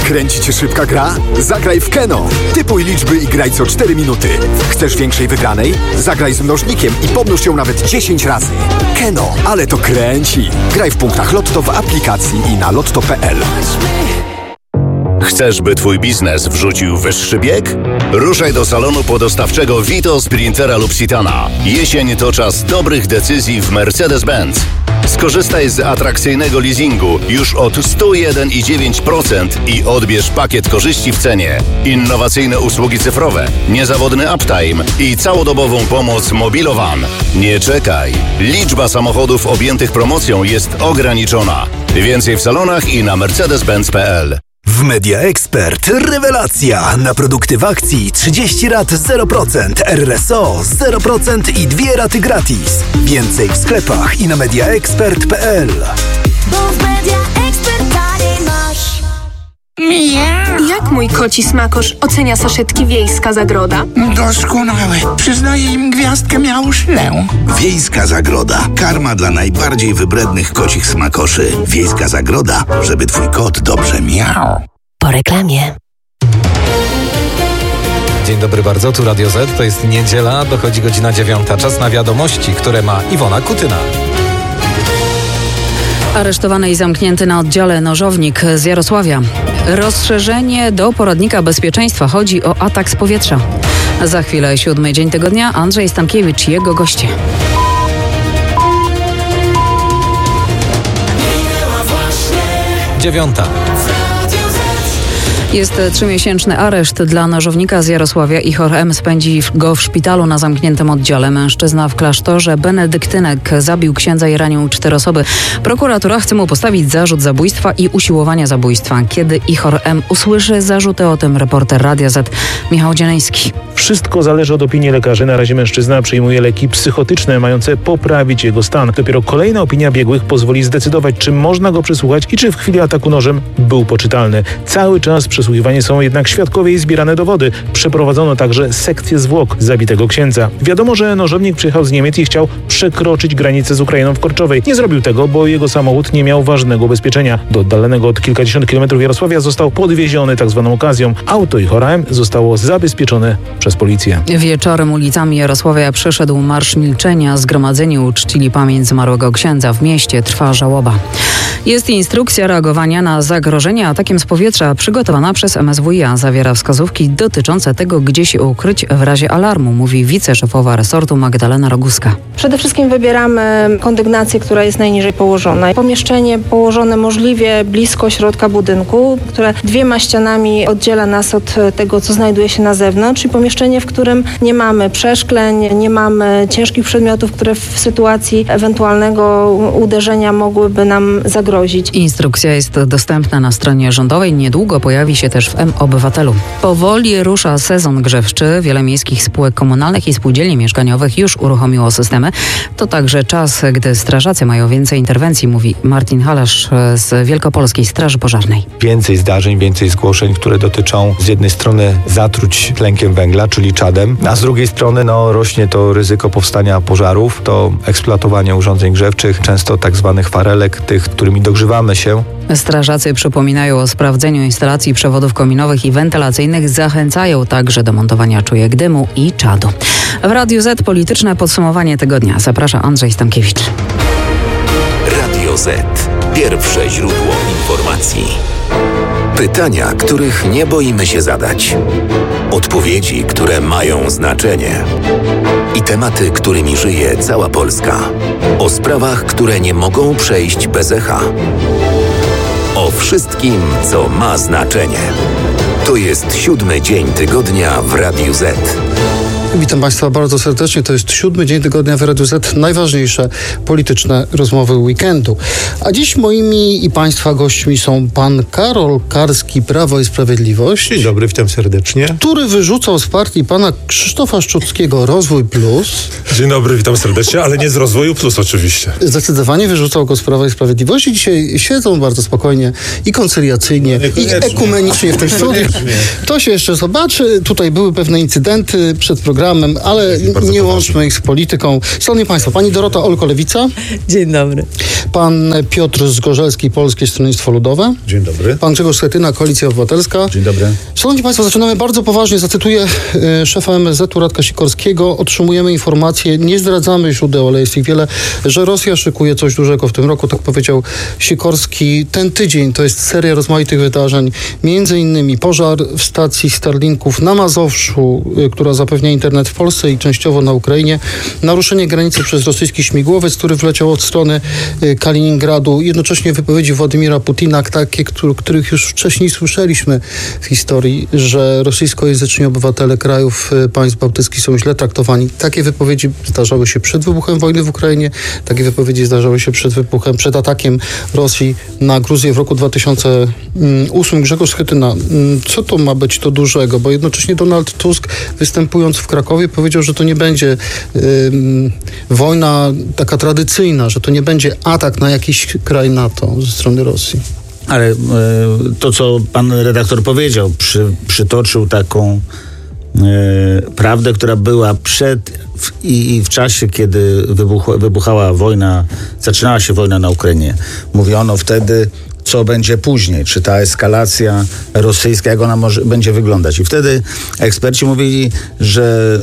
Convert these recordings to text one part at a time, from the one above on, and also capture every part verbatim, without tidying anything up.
Kręci cię szybka gra? Zagraj w Keno. Typuj liczby i graj co cztery minuty. Chcesz większej wygranej? Zagraj z mnożnikiem i pomnóż ją nawet dziesięć razy. Keno, ale to kręci. Graj w punktach Lotto w aplikacji i na lotto kropka p l. Chcesz, by twój biznes wrzucił wyższy bieg? Ruszaj do salonu podostawczego Vito, Sprintera lub Citana. Jesień to czas dobrych decyzji w Mercedes-Benz. Skorzystaj z atrakcyjnego leasingu już od sto jeden i dziewięć procent i odbierz pakiet korzyści w cenie. Innowacyjne usługi cyfrowe, niezawodny uptime i całodobową pomoc Mobilowan. Nie czekaj. Liczba samochodów objętych promocją jest ograniczona. Więcej w salonach i na mercedes benz kropka p l. W Media Expert rewelacja! Na produkty w akcji trzydzieści rat zero procent, R S O zero procent i dwie raty gratis. Więcej w sklepach i na media expert kropka p l. Bo w Media Expert taniej masz. Miau. Jak mój koci smakosz ocenia saszetki Wiejska Zagroda? Doskonałe. Przyznaję im gwiazdkę miał szlę. Wiejska Zagroda. Karma dla najbardziej wybrednych kocich smakoszy. Wiejska Zagroda, żeby twój kot dobrze miał. Po reklamie. Dzień dobry bardzo, tu Radio Z, to jest niedziela, dochodzi godzina dziewiąta. Czas na wiadomości, które ma Iwona Kutyna. Aresztowany i zamknięty na oddziale nożownik z Jarosławia. Rozszerzenie do poradnika bezpieczeństwa. Chodzi o atak z powietrza. Za chwilę siódmy dzień tygodnia. Andrzej Stankiewicz i jego goście. Dziewiąta. Jest trzymiesięczny areszt dla nożownika z Jarosławia. Ichor M. spędzi go w szpitalu na zamkniętym oddziale. Mężczyzna w klasztorze benedyktynek zabił księdza i ranił cztery osoby. Prokuratura chce mu postawić zarzut zabójstwa i usiłowania zabójstwa. Kiedy Ichor M. usłyszy zarzuty, o tym reporter Radia Z Michał Dzieleński. Wszystko zależy od opinii lekarzy. Na razie mężczyzna przyjmuje leki psychotyczne mające poprawić jego stan. Dopiero kolejna opinia biegłych pozwoli zdecydować, czy można go przesłuchać i czy w chwili ataku nożem był poczytalny. Cały czas przesłuchiwani są jednak świadkowie i zbierane dowody. Przeprowadzono także sekcję zwłok zabitego księdza. Wiadomo, że nożownik przyjechał z Niemiec i chciał przekroczyć granicę z Ukrainą w Korczowej. Nie zrobił tego, bo jego samochód nie miał ważnego ubezpieczenia. Do oddalonego od kilkadziesiąt kilometrów Jarosławia został podwieziony tak zwaną okazją. Auto Ichora M. zostało zabezpieczone przez policję. Wieczorem ulicami Jarosławia przeszedł Marsz Milczenia. Zgromadzeni uczcili pamięć zmarłego księdza. W mieście trwa żałoba. Jest instrukcja reagowania na zagrożenie atakiem z powietrza przygotowana przez M S W i A. Zawiera wskazówki dotyczące tego, gdzie się ukryć w razie alarmu, mówi wiceszefowa resortu Magdalena Roguska. Przede wszystkim wybieramy kondygnację, która jest najniżej położona. Pomieszczenie położone możliwie blisko środka budynku, które dwiema ścianami oddziela nas od tego, co znajduje się na zewnątrz, i pomieszczenie, w którym nie mamy przeszkleń, nie mamy ciężkich przedmiotów, które w sytuacji ewentualnego uderzenia mogłyby nam zagrozić. Instrukcja jest dostępna na stronie rządowej. Niedługo pojawi się też w M-Obywatelu. Powoli rusza sezon grzewczy. Wiele miejskich spółek komunalnych i spółdzielni mieszkaniowych już uruchomiło systemy. To także czas, gdy strażacy mają więcej interwencji, mówi Martin Halasz z Wielkopolskiej Straży Pożarnej. Więcej zdarzeń, więcej zgłoszeń, które dotyczą z jednej strony zatruć tlenkiem węgla, czyli czadem, a z drugiej strony no, rośnie to ryzyko powstania pożarów, to eksploatowanie urządzeń grzewczych, często tak zwanych farelek, tych, którymi dogrzewamy się. Strażacy przypominają o sprawdzeniu instalacji przewodów kominowych i wentylacyjnych. Zachęcają także do montowania czujek dymu i czadu. W Radiu Z polityczne podsumowanie tygodnia. Zaprasza Andrzej Stankiewicz. Radio Z. Pierwsze źródło informacji. Pytania, których nie boimy się zadać. Odpowiedzi, które mają znaczenie. I tematy, którymi żyje cała Polska. O sprawach, które nie mogą przejść bez echa. O wszystkim, co ma znaczenie. To jest siódmy dzień tygodnia w Radiu Z. Witam Państwa bardzo serdecznie. To jest siódmy dzień tygodnia w Radiu Z. Najważniejsze polityczne rozmowy weekendu. A dziś moimi i Państwa gośćmi są pan Karol Karski, Prawo i Sprawiedliwość. Dzień dobry, witam serdecznie. Który wyrzucał z partii pana Krzysztofa Szczuckiego Rozwój Plus. Dzień dobry, witam serdecznie, ale nie z Rozwoju Plus oczywiście. Zdecydowanie wyrzucał go z Prawa i Sprawiedliwości. Dzisiaj siedzą bardzo spokojnie i koncyliacyjnie, no, i ekumenicznie w tym studiu. To się jeszcze zobaczy. Tutaj były pewne incydenty przed programem programem, ale nie łączmy ich z polityką. Szanowni Państwo, pani Dorota Olko-Lewica. Dzień dobry. Pan Piotr Zgorzelski, Polskie Stronnictwo Ludowe. Dzień dobry. Pan Grzegorz Schetyna, Koalicja Obywatelska. Dzień dobry. Szanowni Państwo, zaczynamy bardzo poważnie. Zacytuję y, szefa M S Z-u Radka Sikorskiego. Otrzymujemy informacje, nie zdradzamy źródeł, ale jest ich wiele, że Rosja szykuje coś dużego w tym roku. Tak powiedział Sikorski. Ten tydzień to jest seria rozmaitych wydarzeń. Między innymi pożar w stacji Starlinków na Mazowszu, y, która zapewnia internet w Polsce i częściowo na Ukrainie. Naruszenie granicy przez rosyjski śmigłowiec, który wleciał od strony y, Kaliningradu. Jednocześnie wypowiedzi Władimira Putina, takie, których już wcześniej słyszeliśmy w historii, że rosyjskojęzyczni obywatele krajów y, państw bałtyckich są źle traktowani. Takie wypowiedzi zdarzały się przed wybuchem wojny w Ukrainie. Takie wypowiedzi zdarzały się przed wybuchem, przed atakiem Rosji na Gruzję w roku dwa tysiące ósmym. Grzegorz Schetyna, co to ma być to dużego? Bo jednocześnie Donald Tusk, występując w Krakowie, powiedział, że to nie będzie y, wojna taka tradycyjna, że to nie będzie atak na jakiś kraj NATO ze strony Rosji. Ale y, to, co pan redaktor powiedział, przy, przytoczył taką y, prawdę, która była przed w, i, i w czasie, kiedy wybuchła, wybuchała wojna, zaczynała się wojna na Ukrainie. Mówiono wtedy, co będzie później, czy ta eskalacja rosyjska, jak ona może, będzie wyglądać. I wtedy eksperci mówili, że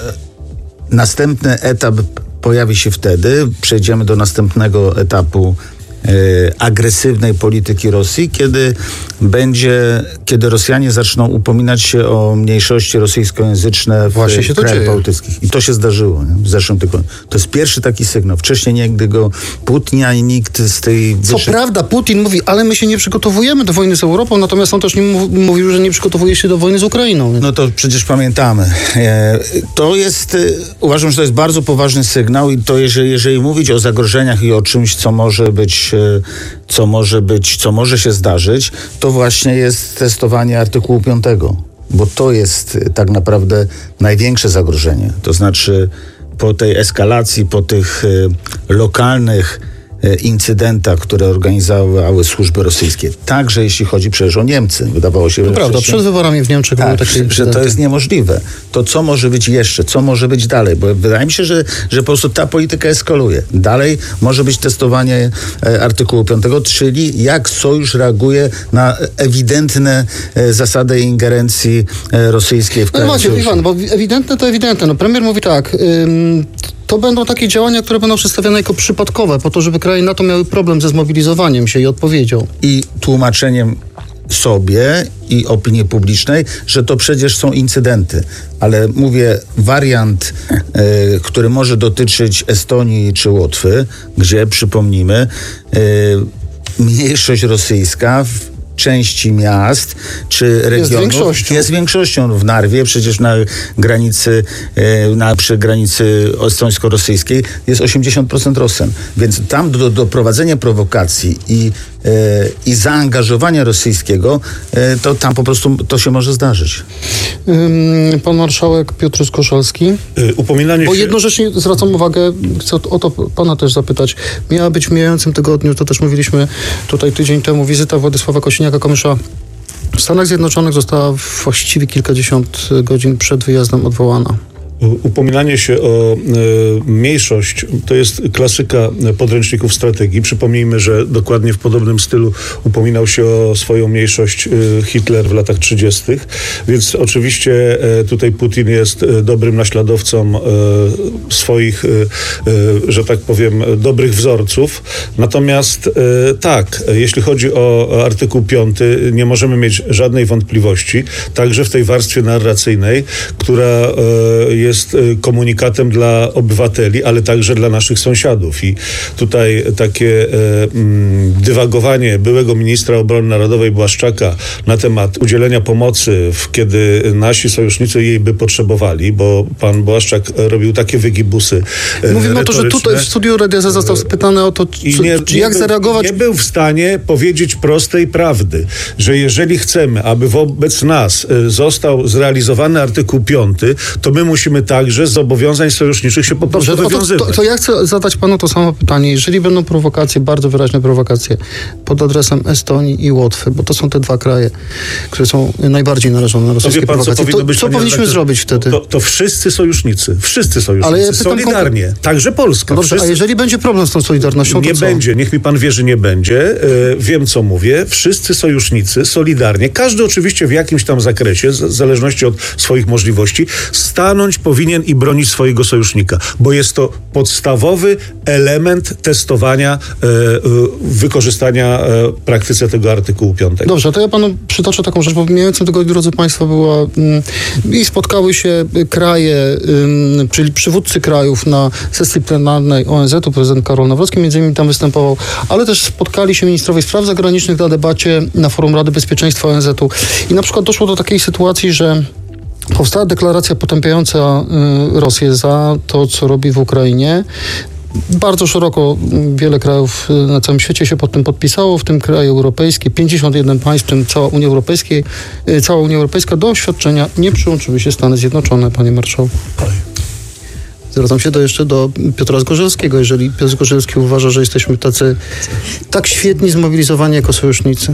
następny etap pojawi się wtedy, przejdziemy do następnego etapu e, agresywnej polityki Rosji, kiedy będzie, kiedy Rosjanie zaczną upominać się o mniejszości rosyjskojęzyczne w Właśnie się to krajach dzieje. bałtyckich. I to się zdarzyło nie? w zeszłym tygodniu. To jest pierwszy taki sygnał. Wcześniej nigdy go Putin ani nikt z tej... Co wyższej... prawda Putin mówi, ale my się nie przygotowujemy do wojny z Europą, natomiast on też nie mów, mówił, że nie przygotowuje się do wojny z Ukrainą. Nie? No to przecież pamiętamy. E, to jest, e, uważam, że to jest bardzo poważny sygnał i to jeżeli, jeżeli mówić o zagrożeniach i o czymś, co może być, e, co może być, co może się zdarzyć, to właśnie jest testowanie artykułu piątego, bo to jest tak naprawdę największe zagrożenie. To znaczy po tej eskalacji, po tych e, lokalnych e, incydentach, które organizowały służby rosyjskie, także jeśli chodzi przecież o Niemcy. Wydawało się, To że prawda, wcześniej... przed wyborami w Niemczech tak, były takie że incydenty. to jest niemożliwe. To co może być jeszcze? Co może być dalej? Bo wydaje mi się, że, że po prostu ta polityka eskaluje. Dalej może być testowanie e, artykułu piątego, czyli jak sojusz reaguje na ewidentne e, zasady ingerencji e, rosyjskiej w No kraj właśnie, sojuszu. Iwan, bo ewidentne to ewidentne. No, premier mówi tak, ym, to będą takie działania, które będą przedstawiane jako przypadkowe, po to, żeby kraje NATO miały problem ze zmobilizowaniem się i odpowiedzią. I tłumaczeniem sobie i opinii publicznej, że to przecież są incydenty. Ale mówię, wariant, e, który może dotyczyć Estonii czy Łotwy, gdzie, przypomnijmy, e, mniejszość rosyjska w części miast czy regionów Jest większością. jest większością. W Narwie, przecież na granicy, e, na, przy granicy estońsko-rosyjskiej jest osiemdziesiąt procent Rosjan. Więc tam do, do prowadzenia prowokacji i, e, i zaangażowania rosyjskiego, e, to tam po prostu to się może zdarzyć. Ym, pan marszałek Piotr Zgorzelski. Y, upominanie Bo się... jednocześnie zwracam uwagę, chcę o, o to pana też zapytać. Miała być w mijającym tygodniu, to też mówiliśmy tutaj tydzień temu, wizyta Władysława Kosiniaka-Kamysza w Stanach Zjednoczonych została właściwie kilkadziesiąt godzin przed wyjazdem odwołana. Upominanie się o e, mniejszość to jest klasyka podręczników strategii. Przypomnijmy, że dokładnie w podobnym stylu upominał się o swoją mniejszość e, Hitler w latach trzydziestych. Więc oczywiście e, tutaj Putin jest e, dobrym naśladowcą e, swoich, e, e, że tak powiem, dobrych wzorców. Natomiast e, tak, jeśli chodzi o, o artykuł piąty, nie możemy mieć żadnej wątpliwości, także w tej warstwie narracyjnej, która e, jest jest komunikatem dla obywateli, ale także dla naszych sąsiadów. I tutaj takie e, m, dywagowanie byłego ministra obrony narodowej Błaszczaka na temat udzielenia pomocy, w, kiedy nasi sojusznicy jej by potrzebowali, bo pan Błaszczak robił takie wygibusy e, Mówimy o to, że tutaj w studiu Radia Z został spytany o to, co, nie, czy nie jak był, zareagować. Nie był w stanie powiedzieć prostej prawdy, że jeżeli chcemy, aby wobec nas e, został zrealizowany artykuł piąty, to my musimy myśmy także z zobowiązań sojuszniczych się po prostu Dobrze, wywiązywać. To, to, to ja chcę zadać panu to samo pytanie. Jeżeli będą prowokacje, bardzo wyraźne prowokacje pod adresem Estonii i Łotwy, bo to są te dwa kraje, które są najbardziej narażone na rosyjskie pan, prowokacje, co, to, być, co powinniśmy redaktor, zrobić wtedy? To, to wszyscy sojusznicy, wszyscy sojusznicy, Ale ja pytam solidarnie, konkre- także Polska. Dobrze, wszyscy... a jeżeli będzie problem z tą solidarnością, to Nie co? będzie, niech mi pan wierzy, nie będzie. E, wiem, co mówię. Wszyscy sojusznicy, solidarnie, każdy oczywiście w jakimś tam zakresie, z, w zależności od swoich możliwości, stanąć powinien i bronić swojego sojusznika, bo jest to podstawowy element testowania, e, e, wykorzystania e, praktyce tego artykułu piątego. Dobrze, to ja panu przytoczę taką rzecz, bo w mijającym tygodniu, drodzy państwo, była mm, i spotkały się kraje, ym, czyli przywódcy krajów na sesji plenarnej O N Z-u, prezydent Karol Nawrocki między innymi tam występował, ale też spotkali się ministrowie spraw zagranicznych na debacie na forum Rady Bezpieczeństwa O N Z-u i na przykład doszło do takiej sytuacji, że powstała deklaracja potępiająca y, Rosję za to, co robi w Ukrainie. Bardzo szeroko wiele krajów na całym świecie się pod tym podpisało, w tym kraje europejskie, pięćdziesiąt jeden państw, w tym cała Unia Europejska, cała Unia Europejska. Do oświadczenia nie przyłączyły się Stany Zjednoczone, panie marszałku. Zwracam się do jeszcze do Piotra Zgorzelskiego, jeżeli Piotr Zgorzelski uważa, że jesteśmy tacy tak świetni zmobilizowani jako sojusznicy.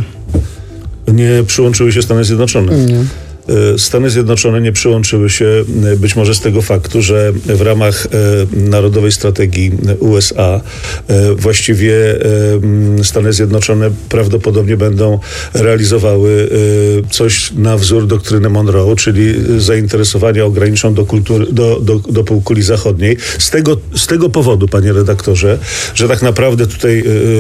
Nie przyłączyły się Stany Zjednoczone. Nie. Stany Zjednoczone nie przyłączyły się być może z tego faktu, że w ramach e, Narodowej Strategii U S A e, właściwie e, Stany Zjednoczone prawdopodobnie będą realizowały e, coś na wzór doktryny Monroe, czyli zainteresowania ograniczą do, kultury, do, do, do półkuli zachodniej. Z tego, z tego powodu, panie redaktorze, że tak naprawdę tutaj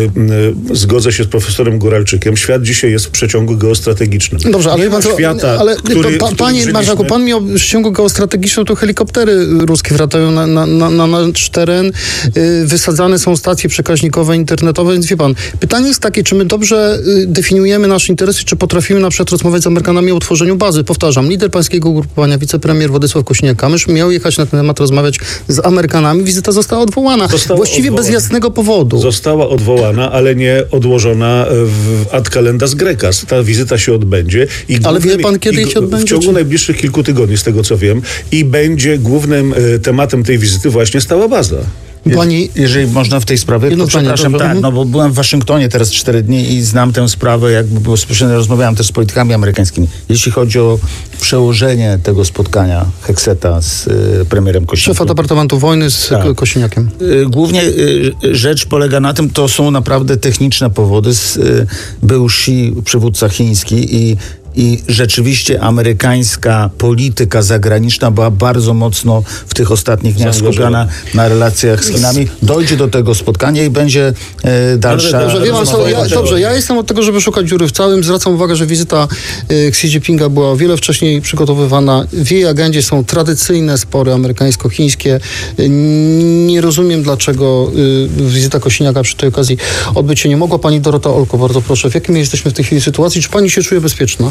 e, e, zgodzę się z profesorem Góralczykiem, świat dzisiaj jest w przeciągu geostrategicznym. Dobrze, ale, nie ma pan, świata, ale który, pa, panie który marszałku, pan miał w ściągu geostrategiczną, to helikoptery ruskie wracają na, na, na, na nasz teren, yy, wysadzane są stacje przekaźnikowe, internetowe, więc wie pan, pytanie jest takie, czy my dobrze yy, definiujemy nasze interesy, czy potrafimy na przykład rozmawiać z Amerykanami o utworzeniu bazy. Powtarzam, lider pańskiego ugrupowania, wicepremier Władysław Kosiniak-Kamysz miał jechać na ten temat rozmawiać z Amerykanami, wizyta została odwołana. Została Właściwie odwołana. Bez jasnego powodu. Została odwołana, ale nie odłożona w ad calendas grecas. Ta wizyta się odbędzie. I ale wie pan, kiedy i, się odbędzie? W ciągu czy... najbliższych kilku tygodni, z tego co wiem, i będzie głównym e, tematem tej wizyty właśnie stała baza. Pani... Jeżeli można w tej sprawie, to przepraszam, tak, no bo byłem w Waszyngtonie teraz cztery dni i znam tę sprawę, jakby bezpośrednio rozmawiałem też z politykami amerykańskimi. Jeśli chodzi o przełożenie tego spotkania Hekseta z y, premierem Kosiniakiem. Szefa Departamentu Wojny z tak. Kosiniakiem. Y, głównie y, rzecz polega na tym, to są naprawdę techniczne powody. Y, był Xi, przywódca chiński i I rzeczywiście amerykańska polityka zagraniczna była bardzo mocno w tych ostatnich dniach skupiona na relacjach z Chinami. Dojdzie do tego spotkania i będzie e, dalsza... Dobrze, wie pan co, ja, dobrze, ja jestem od tego, żeby szukać dziury w całym. Zwracam uwagę, że wizyta e, Xi Jinpinga była o wiele wcześniej przygotowywana. W jej agendzie są tradycyjne spory amerykańsko-chińskie. E, nie rozumiem, dlaczego e, wizyta Kosiniaka przy tej okazji odbyć się nie mogła. Pani Dorota Olko, bardzo proszę, w jakiej jesteśmy w tej chwili sytuacji? Czy pani się czuje bezpieczna?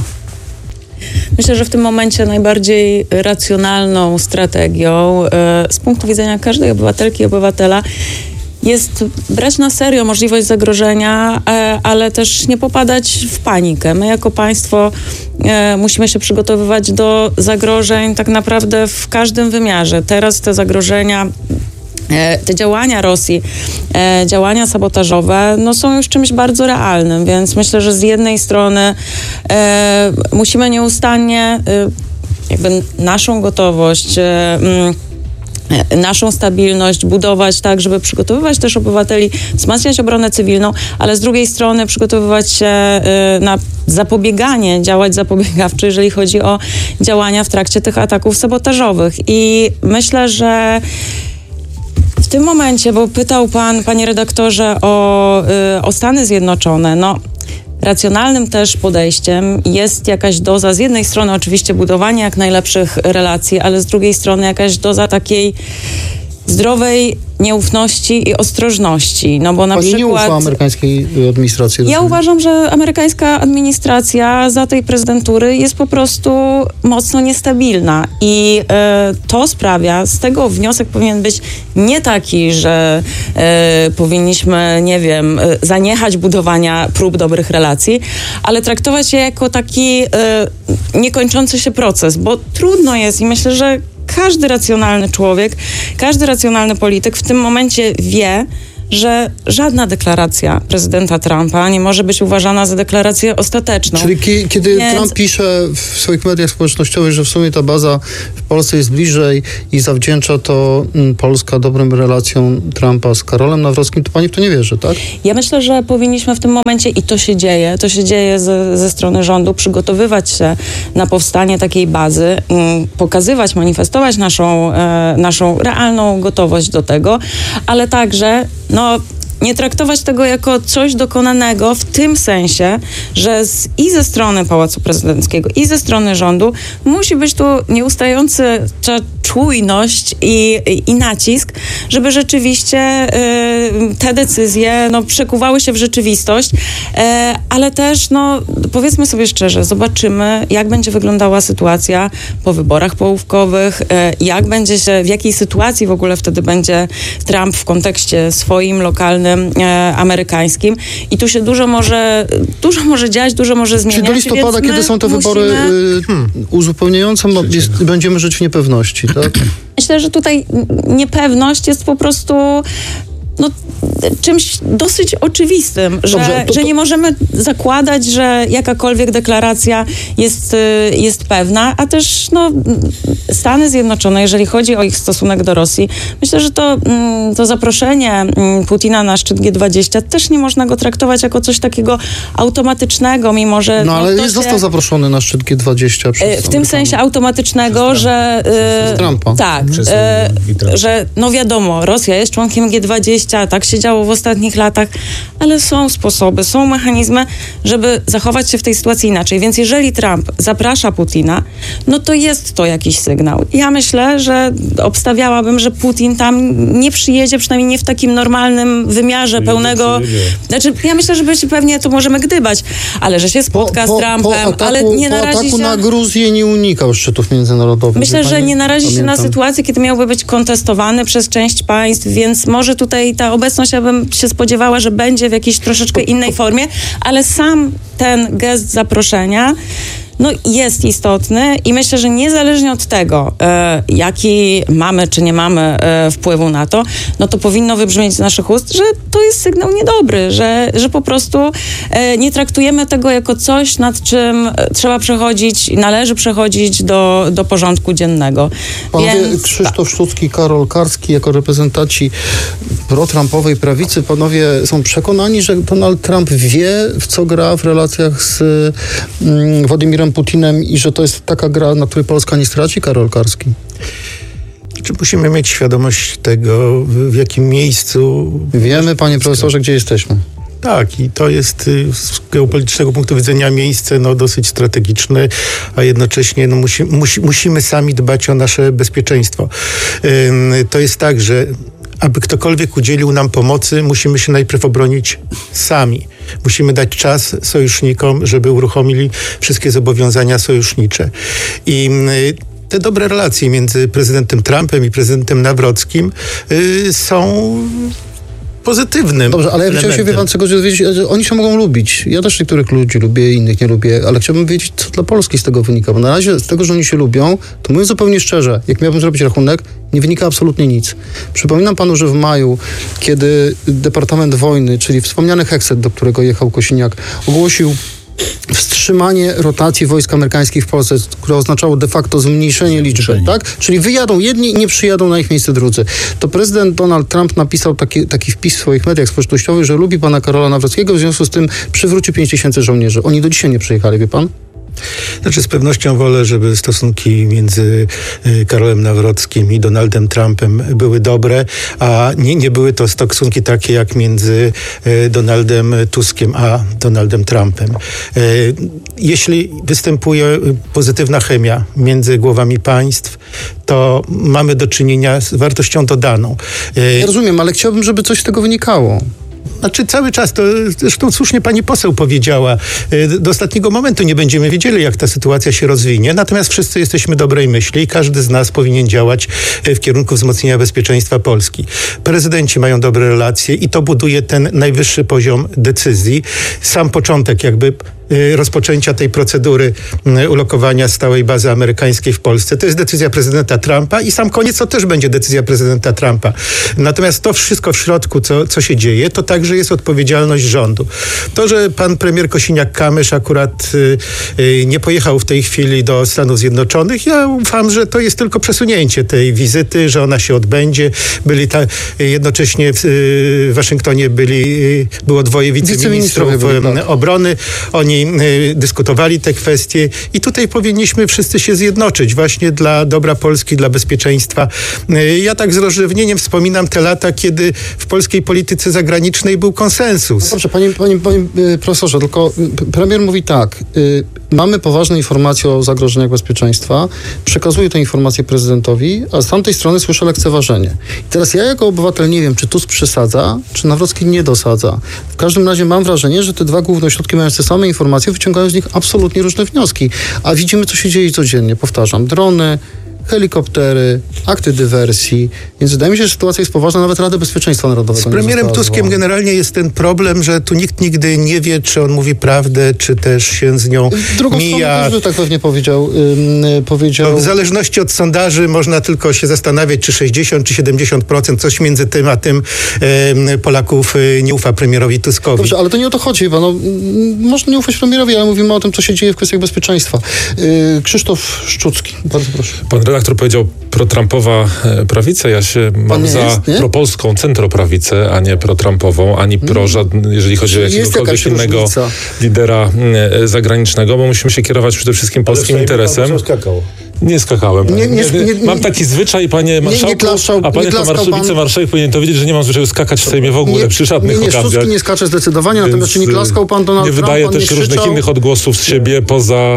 Myślę, że w tym momencie najbardziej racjonalną strategią e, z punktu widzenia każdej obywatelki i obywatela jest brać na serio możliwość zagrożenia, e, ale też nie popadać w panikę. My jako państwo e, musimy się przygotowywać do zagrożeń tak naprawdę w każdym wymiarze. Teraz te zagrożenia, te działania Rosji, e, działania sabotażowe, no są już czymś bardzo realnym, więc myślę, że z jednej strony e, musimy nieustannie e, jakby naszą gotowość, e, m, naszą stabilność budować tak, żeby przygotowywać też obywateli, wzmacniać obronę cywilną, ale z drugiej strony przygotowywać się e, na zapobieganie, działać zapobiegawczo, jeżeli chodzi o działania w trakcie tych ataków sabotażowych. I myślę, że w tym momencie, bo pytał pan, panie redaktorze, o, y, o Stany Zjednoczone, no racjonalnym też podejściem jest jakaś doza, z jednej strony oczywiście budowania jak najlepszych relacji, ale z drugiej strony jakaś doza takiej zdrowej nieufności i ostrożności, no bo na Pani przykład... nie ufa amerykańskiej administracji? Ja rozumiem. uważam, że amerykańska administracja za tej prezydentury jest po prostu mocno niestabilna i e, to sprawia, z tego wniosek powinien być nie taki, że e, powinniśmy, nie wiem, e, zaniechać budowania prób dobrych relacji, ale traktować je jako taki e, niekończący się proces, bo trudno jest i myślę, że każdy racjonalny człowiek, każdy racjonalny polityk w tym momencie wie, że żadna deklaracja prezydenta Trumpa nie może być uważana za deklarację ostateczną. Czyli ki- kiedy Więc... Trump pisze w swoich mediach społecznościowych, że w sumie ta baza w Polsce jest bliżej i zawdzięcza to m, Polska dobrym relacjom Trumpa z Karolem Nawrockim, to pani w to nie wierzy, tak? Ja myślę, że powinniśmy w tym momencie, i to się dzieje, to się dzieje ze, ze strony rządu, przygotowywać się na powstanie takiej bazy, m, pokazywać, manifestować naszą, e, naszą realną gotowość do tego, ale także no, nie traktować tego jako coś dokonanego w tym sensie, że z, i ze strony Pałacu Prezydenckiego, i ze strony rządu musi być tu nieustający czujność i, i, i nacisk, żeby rzeczywiście y, te decyzje no, przekuwały się w rzeczywistość, y, ale też no, powiedzmy sobie szczerze, zobaczymy, jak będzie wyglądała sytuacja po wyborach połówkowych, y, jak będzie się, w jakiej sytuacji w ogóle wtedy będzie Trump w kontekście swoim lokalnym, y, amerykańskim i tu się dużo może, dużo może dziać, dużo może zmieniać. Czyli do listopada, kiedy są te musimy... wybory y, hmm. uzupełniające, jest, będziemy żyć w niepewności, tak? Myślę, że tutaj niepewność jest po prostu no, czymś dosyć oczywistym, że, Dobrze, to, to... że nie możemy zakładać, że jakakolwiek deklaracja jest, jest pewna, a też no, Stany Zjednoczone, jeżeli chodzi o ich stosunek do Rosji, myślę, że to, to zaproszenie Putina na szczyt G dwadzieścia też nie można go traktować jako coś takiego automatycznego, mimo że... No ale no, się... został zaproszony na szczyt G dwadzieścia. Przez w tym sensie automatycznego, przez że... Przez Trumpa. Tak, y, że no wiadomo, Rosja jest członkiem G dwadzieścia, tak się działo w ostatnich latach, ale są sposoby, są mechanizmy, żeby zachować się w tej sytuacji inaczej. Więc jeżeli Trump zaprasza Putina, no to jest to jakiś sygnał. Ja myślę, że obstawiałabym, że Putin tam nie przyjedzie, przynajmniej nie w takim normalnym wymiarze nie pełnego... Nie znaczy, ja myślę, że pewnie to możemy gdybać, ale że się spotka po, po, z Trumpem, po ataku, ale nie narazi po ataku się... na Gruzję nie unikał szczytów międzynarodowych. Myślę, że nie narazi pamiętam. się na sytuację, kiedy miałby być kontestowany przez część państw, więc może tutaj ta obecność, ja bym się spodziewała, że będzie w jakiejś troszeczkę innej formie, ale sam ten gest zaproszenia no jest istotny i myślę, że niezależnie od tego, e, jaki mamy czy nie mamy e, wpływu na to, no to powinno wybrzmieć z naszych ust, że to jest sygnał niedobry, że, że po prostu e, nie traktujemy tego jako coś, nad czym trzeba przechodzić, należy przechodzić do, do porządku dziennego. Panowie Więc, Krzysztof Sztucki, Karol Karski, jako reprezentanci pro-Trumpowej prawicy, panowie są przekonani, że Donald Trump wie, w co gra w relacjach z mm, Władimirem Putinem i że to jest taka gra, na której Polska nie straci? Karol Karski. Czy musimy mieć świadomość tego, w jakim miejscu... Wiemy, panie profesorze, gdzie jesteśmy. Tak, i to jest z geopolitycznego punktu widzenia miejsce no, dosyć strategiczne, a jednocześnie no, musi, musi, musimy sami dbać o nasze bezpieczeństwo. Ym, to jest tak, że aby ktokolwiek udzielił nam pomocy, musimy się najpierw obronić sami. Musimy dać czas sojusznikom, żeby uruchomili wszystkie zobowiązania sojusznicze. I y, te dobre relacje między prezydentem Trumpem i prezydentem Nawrockim y, są... pozytywnym Dobrze, ale ja elementem. chciałem się, wie pan, czegoś dowiedzieć, że oni się mogą lubić. Ja też niektórych ludzi lubię, innych nie lubię, ale chciałbym wiedzieć, co dla Polski z tego wynika, bo na razie z tego, że oni się lubią, to mówiąc zupełnie szczerze, jak miałbym zrobić rachunek, nie wynika absolutnie nic. Przypominam panu, że w maju, kiedy Departament Wojny, czyli wspomniany Hekset, do którego jechał Kosiniak, ogłosił wstrzymanie rotacji wojsk amerykańskich w Polsce, które oznaczało de facto zmniejszenie liczby, tak? Czyli wyjadą jedni i nie przyjadą na ich miejsce drudzy. To prezydent Donald Trump napisał taki, taki wpis w swoich mediach społecznościowych, że lubi pana Karola Nawrockiego, w związku z tym przywróci pięć tysięcy żołnierzy. Oni do dzisiaj nie przyjechali, wie pan? Znaczy z pewnością wolę, żeby stosunki między Karolem Nawrockim i Donaldem Trumpem były dobre, a nie, nie były to stosunki takie jak między Donaldem Tuskiem a Donaldem Trumpem. Jeśli występuje pozytywna chemia między głowami państw, to mamy do czynienia z wartością dodaną. Ja rozumiem, ale chciałbym, żeby coś z tego wynikało. Znaczy cały czas, to zresztą słusznie pani poseł powiedziała, do ostatniego momentu nie będziemy wiedzieli, jak ta sytuacja się rozwinie, natomiast wszyscy jesteśmy dobrej myśli i każdy z nas powinien działać w kierunku wzmocnienia bezpieczeństwa Polski. Prezydenci mają dobre relacje i to buduje ten najwyższy poziom decyzji. Sam początek jakby rozpoczęcia tej procedury ulokowania stałej bazy amerykańskiej w Polsce. To jest decyzja prezydenta Trumpa i sam koniec to też będzie decyzja prezydenta Trumpa. Natomiast to wszystko w środku, co, co się dzieje, to także jest odpowiedzialność rządu. To, że pan premier Kosiniak-Kamysz akurat y, y, nie pojechał w tej chwili do Stanów Zjednoczonych, ja ufam, że to jest tylko przesunięcie tej wizyty, że ona się odbędzie. Byli ta, jednocześnie w y, Waszyngtonie byli, y, było dwoje wiceministrów y, obrony. Oni dyskutowali te kwestie i tutaj powinniśmy wszyscy się zjednoczyć właśnie dla dobra Polski, dla bezpieczeństwa. Ja tak z rozrzewnieniem wspominam te lata, kiedy w polskiej polityce zagranicznej był konsensus. No dobrze, panie, panie, panie profesorze, tylko premier mówi tak, y, mamy poważne informacje o zagrożeniach bezpieczeństwa, przekazuję te informacje prezydentowi, a z tamtej strony słyszę lekceważenie. I teraz ja jako obywatel nie wiem, czy Tusk przesadza, czy Nawrocki nie dosadza. W każdym razie mam wrażenie, że te dwa główne ośrodki mające same informacje wyciągają z nich absolutnie różne wnioski. A widzimy, co się dzieje codziennie. Powtarzam, drony, helikoptery, akty dywersji. Więc wydaje mi się, że sytuacja jest poważna. Nawet Rada Bezpieczeństwa Narodowego Z premierem Tuskiem generalnie jest ten problem, że tu nikt nigdy nie wie, czy on mówi prawdę, czy też się z nią Drugą mija. Też by tak pewnie powiedział. Yy, powiedział... No, w zależności od sondaży można tylko się zastanawiać, czy sześćdziesiąt, czy siedemdziesiąt procent, coś między tym a tym yy, Polaków yy, nie ufa premierowi Tuskowi. Dobrze, ale to nie o to chodzi chyba. No, można nie ufać premierowi, ale mówimy o tym, co się dzieje w kwestiach bezpieczeństwa. Yy, Krzysztof Szczucki, bardzo proszę. Pan redaktor powiedział pro-Trumpowa prawica. Ja się mam za jest, propolską centroprawicę, a nie pro-Trumpową, ani pro żadne, jeżeli chodzi o jakiegokolwiek innego różnica. lidera zagranicznego, bo musimy się kierować przede wszystkim polskim interesem. Nie skakałem. Nie, nie, nie, nie, mam taki zwyczaj, panie marszałku, nie, nie klaszał, a panie to marszał, wicemarszałek powinien to wiedzieć, że nie mam zwyczaju skakać w Sejmie w ogóle, nie, przy żadnych nie, nie, okazjach. Nie, nie skacze zdecydowanie, Więc natomiast czy nie klaskał pan Donald Nie Trump, wydaje też nie różnych innych odgłosów z siebie poza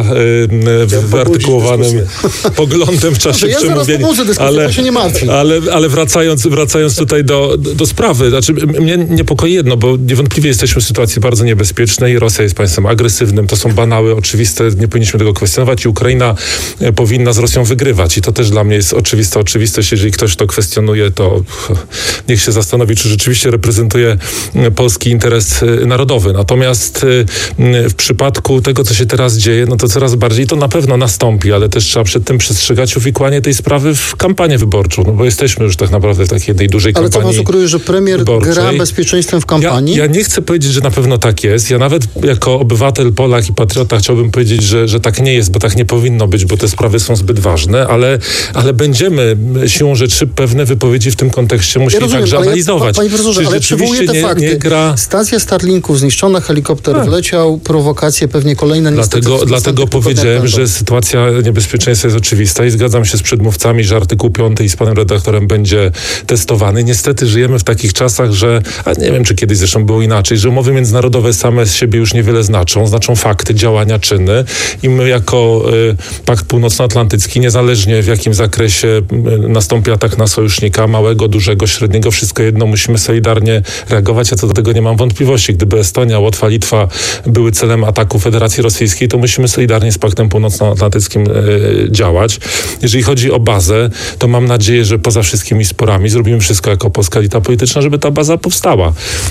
y, wyartykułowanym poglądem w czasie ja przemówienia. Ale, się nie martwi. ale, ale wracając, wracając tutaj do, do, do sprawy, znaczy mnie niepokoi jedno, bo niewątpliwie jesteśmy w sytuacji bardzo niebezpiecznej. Rosja jest państwem agresywnym, to są banały oczywiste, nie powinniśmy tego kwestionować i Ukraina powinna z Rosją wygrywać. I to też dla mnie jest oczywista oczywistość. Jeżeli ktoś to kwestionuje, to niech się zastanowi, czy rzeczywiście reprezentuje polski interes narodowy. Natomiast w przypadku tego, co się teraz dzieje, no to coraz bardziej to na pewno nastąpi, ale też trzeba przed tym przestrzegać uwikłanie tej sprawy w kampanię wyborczą, no bo jesteśmy już tak naprawdę w takiej jednej dużej ale kampanii. Ale co pan sugeruje, że premier wyborczej. gra bezpieczeństwem w kampanii? Ja, ja nie chcę powiedzieć, że na pewno tak jest. Ja nawet jako obywatel, Polak i patriota chciałbym powiedzieć, że, że tak nie jest, bo tak nie powinno być, bo te sprawy są zbyt ważne, ale, ale będziemy siłą rzeczy pewne wypowiedzi w tym kontekście musieli ja rozumiem, także analizować. Ja, panie profesorze, Czy ale przywołuję te nie, fakty. Nie gra... Stacja Starlinków zniszczona, helikopter A. wleciał, prowokacje pewnie kolejne. Dlatego, dlatego powiedziałem, że sytuacja niebezpieczeństwa jest oczywista i zgadzam się z przedmówcami, że artykuł piąty i z panem redaktorem będzie testowany. Niestety żyjemy w takich czasach, że, a nie wiem, czy kiedyś zresztą było inaczej, że umowy międzynarodowe same z siebie już niewiele znaczą. Znaczą fakty, działania, czyny i my jako y, Pakt Północnoatlantycki, niezależnie w jakim zakresie y, nastąpi atak na sojusznika, małego, dużego, średniego, wszystko jedno, musimy solidarnie reagować. Ja co do tego nie mam wątpliwości. Gdyby Estonia, Łotwa, Litwa były celem ataku Federacji Rosyjskiej, to musimy solidarnie z Paktem Północnoatlantyckim y, działać. Jeżeli chodzi o bazę, to mam nadzieję, że poza wszystkimi sporami zrobimy wszystko jako polska elita polityczna, żeby ta baza powstała.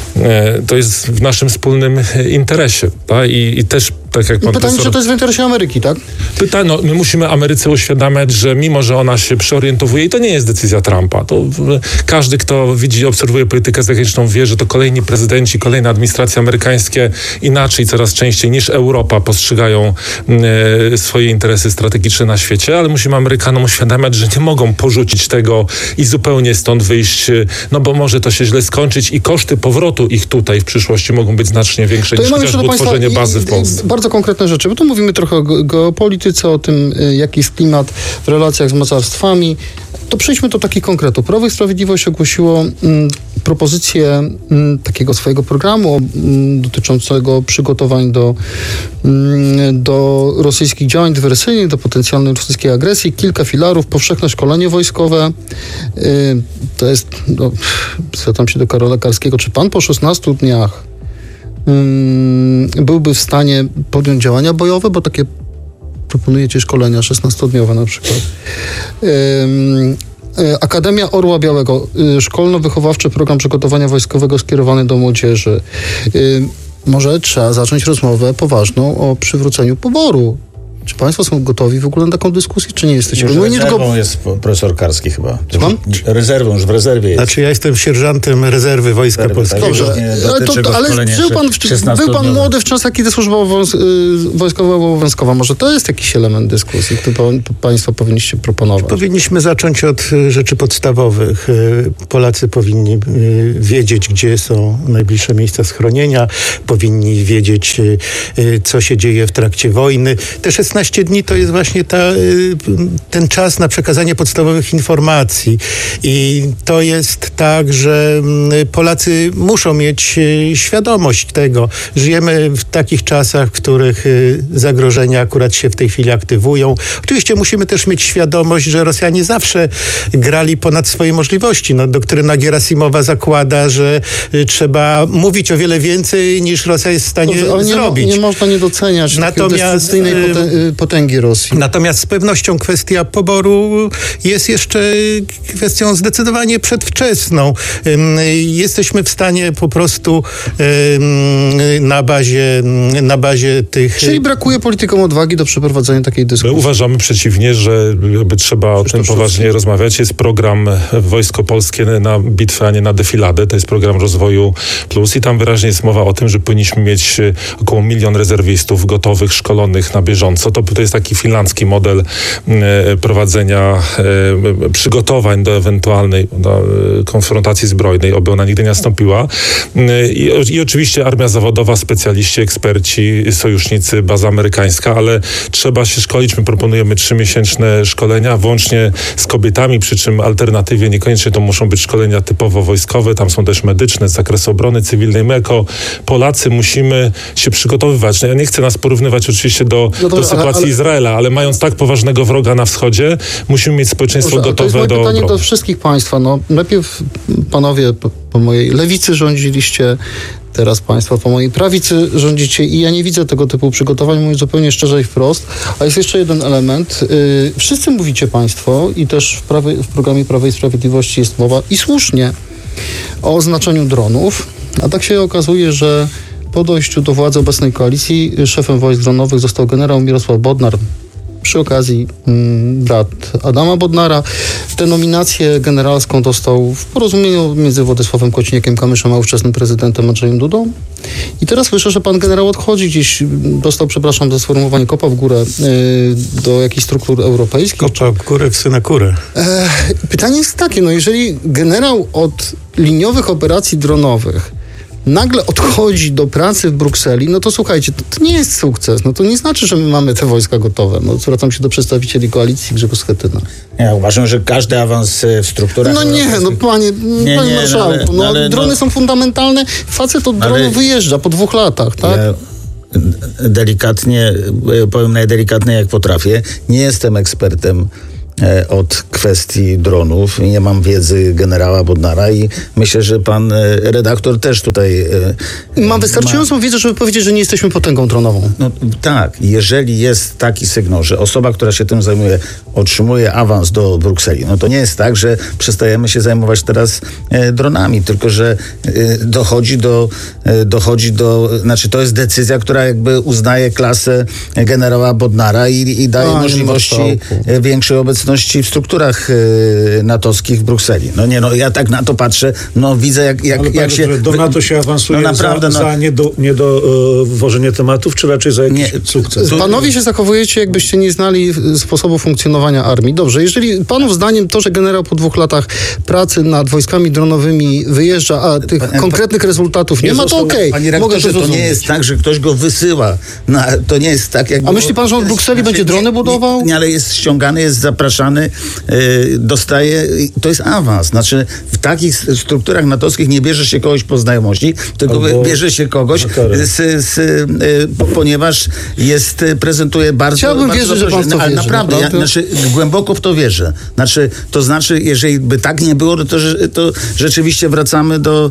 E, to jest w naszym wspólnym interesie. Tak? I, I też tak jak pan Pytanie, profesor... czy to jest w interesie Ameryki, tak? Pytanie, no, my musimy Ameryce uświadamiać, że mimo, że ona się przeorientowuje i to nie jest decyzja Trumpa, to w, każdy, kto widzi, obserwuje politykę zagraniczną, wie, że to kolejni prezydenci, kolejne administracje amerykańskie inaczej, coraz częściej niż Europa postrzegają e, swoje interesy strategiczne na świecie, ale musimy Amerykanom uświadamiać, że nie mogą porzucić tego i zupełnie stąd wyjść, no bo może to się źle skończyć i koszty powrotu ich tutaj w przyszłości mogą być znacznie większe to niż ja chociażby utworzenie bazy w Polsce. Bardzo konkretne rzeczy, bo tu mówimy trochę o geopolityce, o tym, jaki jest klimat w relacjach z mocarstwami. To przejdźmy do takich konkretów. Prawo i Sprawiedliwość ogłosiło mm, propozycję m, takiego swojego programu m, dotyczącego przygotowań do, m, do rosyjskich działań dywersyjnych, do potencjalnej rosyjskiej agresji. Kilka filarów, powszechne szkolenie wojskowe. Y, to jest, no, zwracam się do Karola Karskiego, czy pan po szesnastu dniach y, byłby w stanie podjąć działania bojowe, bo takie proponujecie szkolenia szesnastodniowe na przykład. Y, Akademia Orła Białego, szkolno-wychowawczy program przygotowania wojskowego skierowany do młodzieży. Może trzeba zacząć rozmowę poważną o przywróceniu poboru. Czy państwo są gotowi w ogóle na taką dyskusję, czy nie jesteście? Już Bo rezerwą nie tylko... jest profesor Karski chyba. Mam? Rezerwą, już w rezerwie jest. Znaczy ja jestem sierżantem rezerwy Wojska Rezerwy, Polskiego. Dobrze, ale, to, to, ale żył pan, w, był pan młody w czasach, kiedy służba obowiąz, wojskowa była obowiązkowa. Może to jest jakiś element dyskusji, który pa, państwo powinniście proponować? Powinniśmy zacząć od rzeczy podstawowych. Polacy powinni wiedzieć, gdzie są najbliższe miejsca schronienia, powinni wiedzieć, co się dzieje w trakcie wojny. Te szesnaście dni to jest właśnie ta, ten czas na przekazanie podstawowych informacji. I to jest tak, że Polacy muszą mieć świadomość tego. Żyjemy w takich czasach, w których zagrożenia akurat się w tej chwili aktywują. Oczywiście musimy też mieć świadomość, że Rosjanie zawsze grali ponad swoje możliwości. No, doktryna Gierasimowa zakłada, że trzeba mówić o wiele więcej, niż Rosja jest w stanie Dobrze, ale zrobić. Nie, nie można nie doceniać Natomiast potęgi Rosji. Natomiast z pewnością kwestia poboru jest jeszcze kwestią zdecydowanie przedwczesną. Jesteśmy w stanie po prostu na bazie, na bazie tych... Czyli brakuje politykom odwagi do przeprowadzenia takiej dyskusji. My uważamy przeciwnie, że jakby trzeba o tym poważnie rozmawiać. Jest program Wojsko Polskie na bitwę, a nie na defiladę. To jest program Rozwoju Plus i tam wyraźnie jest mowa o tym, że powinniśmy mieć około milion rezerwistów gotowych, szkolonych na bieżąco. To, to jest taki finlandzki model e, prowadzenia e, przygotowań do ewentualnej do, e, konfrontacji zbrojnej, oby ona nigdy nie nastąpiła. E, i, I oczywiście armia zawodowa, specjaliści, eksperci, sojusznicy, baza amerykańska, ale trzeba się szkolić. My proponujemy trzymiesięczne szkolenia, włącznie z kobietami, przy czym alternatywie niekoniecznie to muszą być szkolenia typowo wojskowe, tam są też medyczne z zakresu obrony cywilnej. My jako Polacy musimy się przygotowywać. No ja nie chcę nas porównywać oczywiście do, no to, do sytuacji ale, ale... Izraela, ale mając tak poważnego wroga na wschodzie, musimy mieć społeczeństwo Dobrze, gotowe do obrony. To jest moje pytanie do wszystkich państwa. No, najpierw panowie po, po mojej lewicy rządziliście, teraz państwo po mojej prawicy rządzicie i ja nie widzę tego typu przygotowań, mówiąc zupełnie szczerze i wprost. A jest jeszcze jeden element. Yy, wszyscy mówicie państwo i też w, prawie, w programie Prawa i Sprawiedliwości jest mowa i słusznie o znaczeniu dronów, a tak się okazuje, że po dojściu do władzy obecnej koalicji szefem wojsk dronowych został generał Mirosław Bodnar. Przy okazji mm, brat Adama Bodnara. Tę nominację generalską dostał w porozumieniu między Władysławem Kosiniakiem-Kamyszem a ówczesnym prezydentem Andrzejem Dudą. I teraz słyszę, że pan generał odchodzi gdzieś, dostał, przepraszam za sformułowanie, kopa w górę yy, do jakichś struktur europejskich. Kopa w górę w synekurę. E, pytanie jest takie, no jeżeli generał od liniowych operacji dronowych nagle odchodzi do pracy w Brukseli, no to słuchajcie, to, to nie jest sukces. No to nie znaczy, że my mamy te wojska gotowe. No zwracam się do przedstawicieli koalicji Grzegorz Schetyna. Ja uważam, że każdy awans w strukturach... No nie, no panie, nie, panie nie, marszałku, no, ale, no, drony no, są fundamentalne. Facet od dronu wyjeżdża po dwóch latach, tak? Ja delikatnie, powiem najdelikatniej jak potrafię, nie jestem ekspertem od kwestii dronów. Nie mam wiedzy generała Bodnara i myślę, że pan redaktor też tutaj... Mam wystarczającą ma... wiedzę, żeby powiedzieć, że nie jesteśmy potęgą dronową. No, tak. Jeżeli jest taki sygnał, że osoba, która się tym zajmuje, otrzymuje awans do Brukseli, no to nie jest tak, że przestajemy się zajmować teraz e, dronami, tylko że e, dochodzi do... E, dochodzi do... Znaczy to jest decyzja, która jakby uznaje klasę generała Bodnara i, i daje A, możliwości e, większej obecności w strukturach y, natowskich w Brukseli. No nie, no ja tak na to patrzę, no widzę jak, jak, Ale jak się... Do NATO się awansuje no naprawdę, za, no, za niedowożenie do, tematów, czy raczej za jakiś nie, sukces? Panowie się zachowujecie, jakbyście nie znali sposobu funkcjonowania armii. Dobrze, jeżeli panów zdaniem to, że generał po dwóch latach pracy nad wojskami dronowymi wyjeżdża, a tych Pan, konkretnych pan, rezultatów nie, nie ma, to okej. Okay. Panie rektorze, to, to nie jest tak, że ktoś go wysyła. No, to nie jest tak, jak... A myśli pan, że on w Brukseli będzie drony budował? Nie, nie, ale jest ściągany, jest zapraszany zapraszany, y, dostaje, to jest awans. Znaczy w takich strukturach natowskich nie bierze się kogoś po znajomości, tylko Albo bierze się kogoś, z, z, y, ponieważ jest, prezentuje bardzo... Chciałbym bardzo wierzyć, że pan to ale wierzy, naprawdę, ja, znaczy, głęboko w to wierzę. Znaczy, to znaczy, jeżeli by tak nie było, to, to rzeczywiście wracamy do,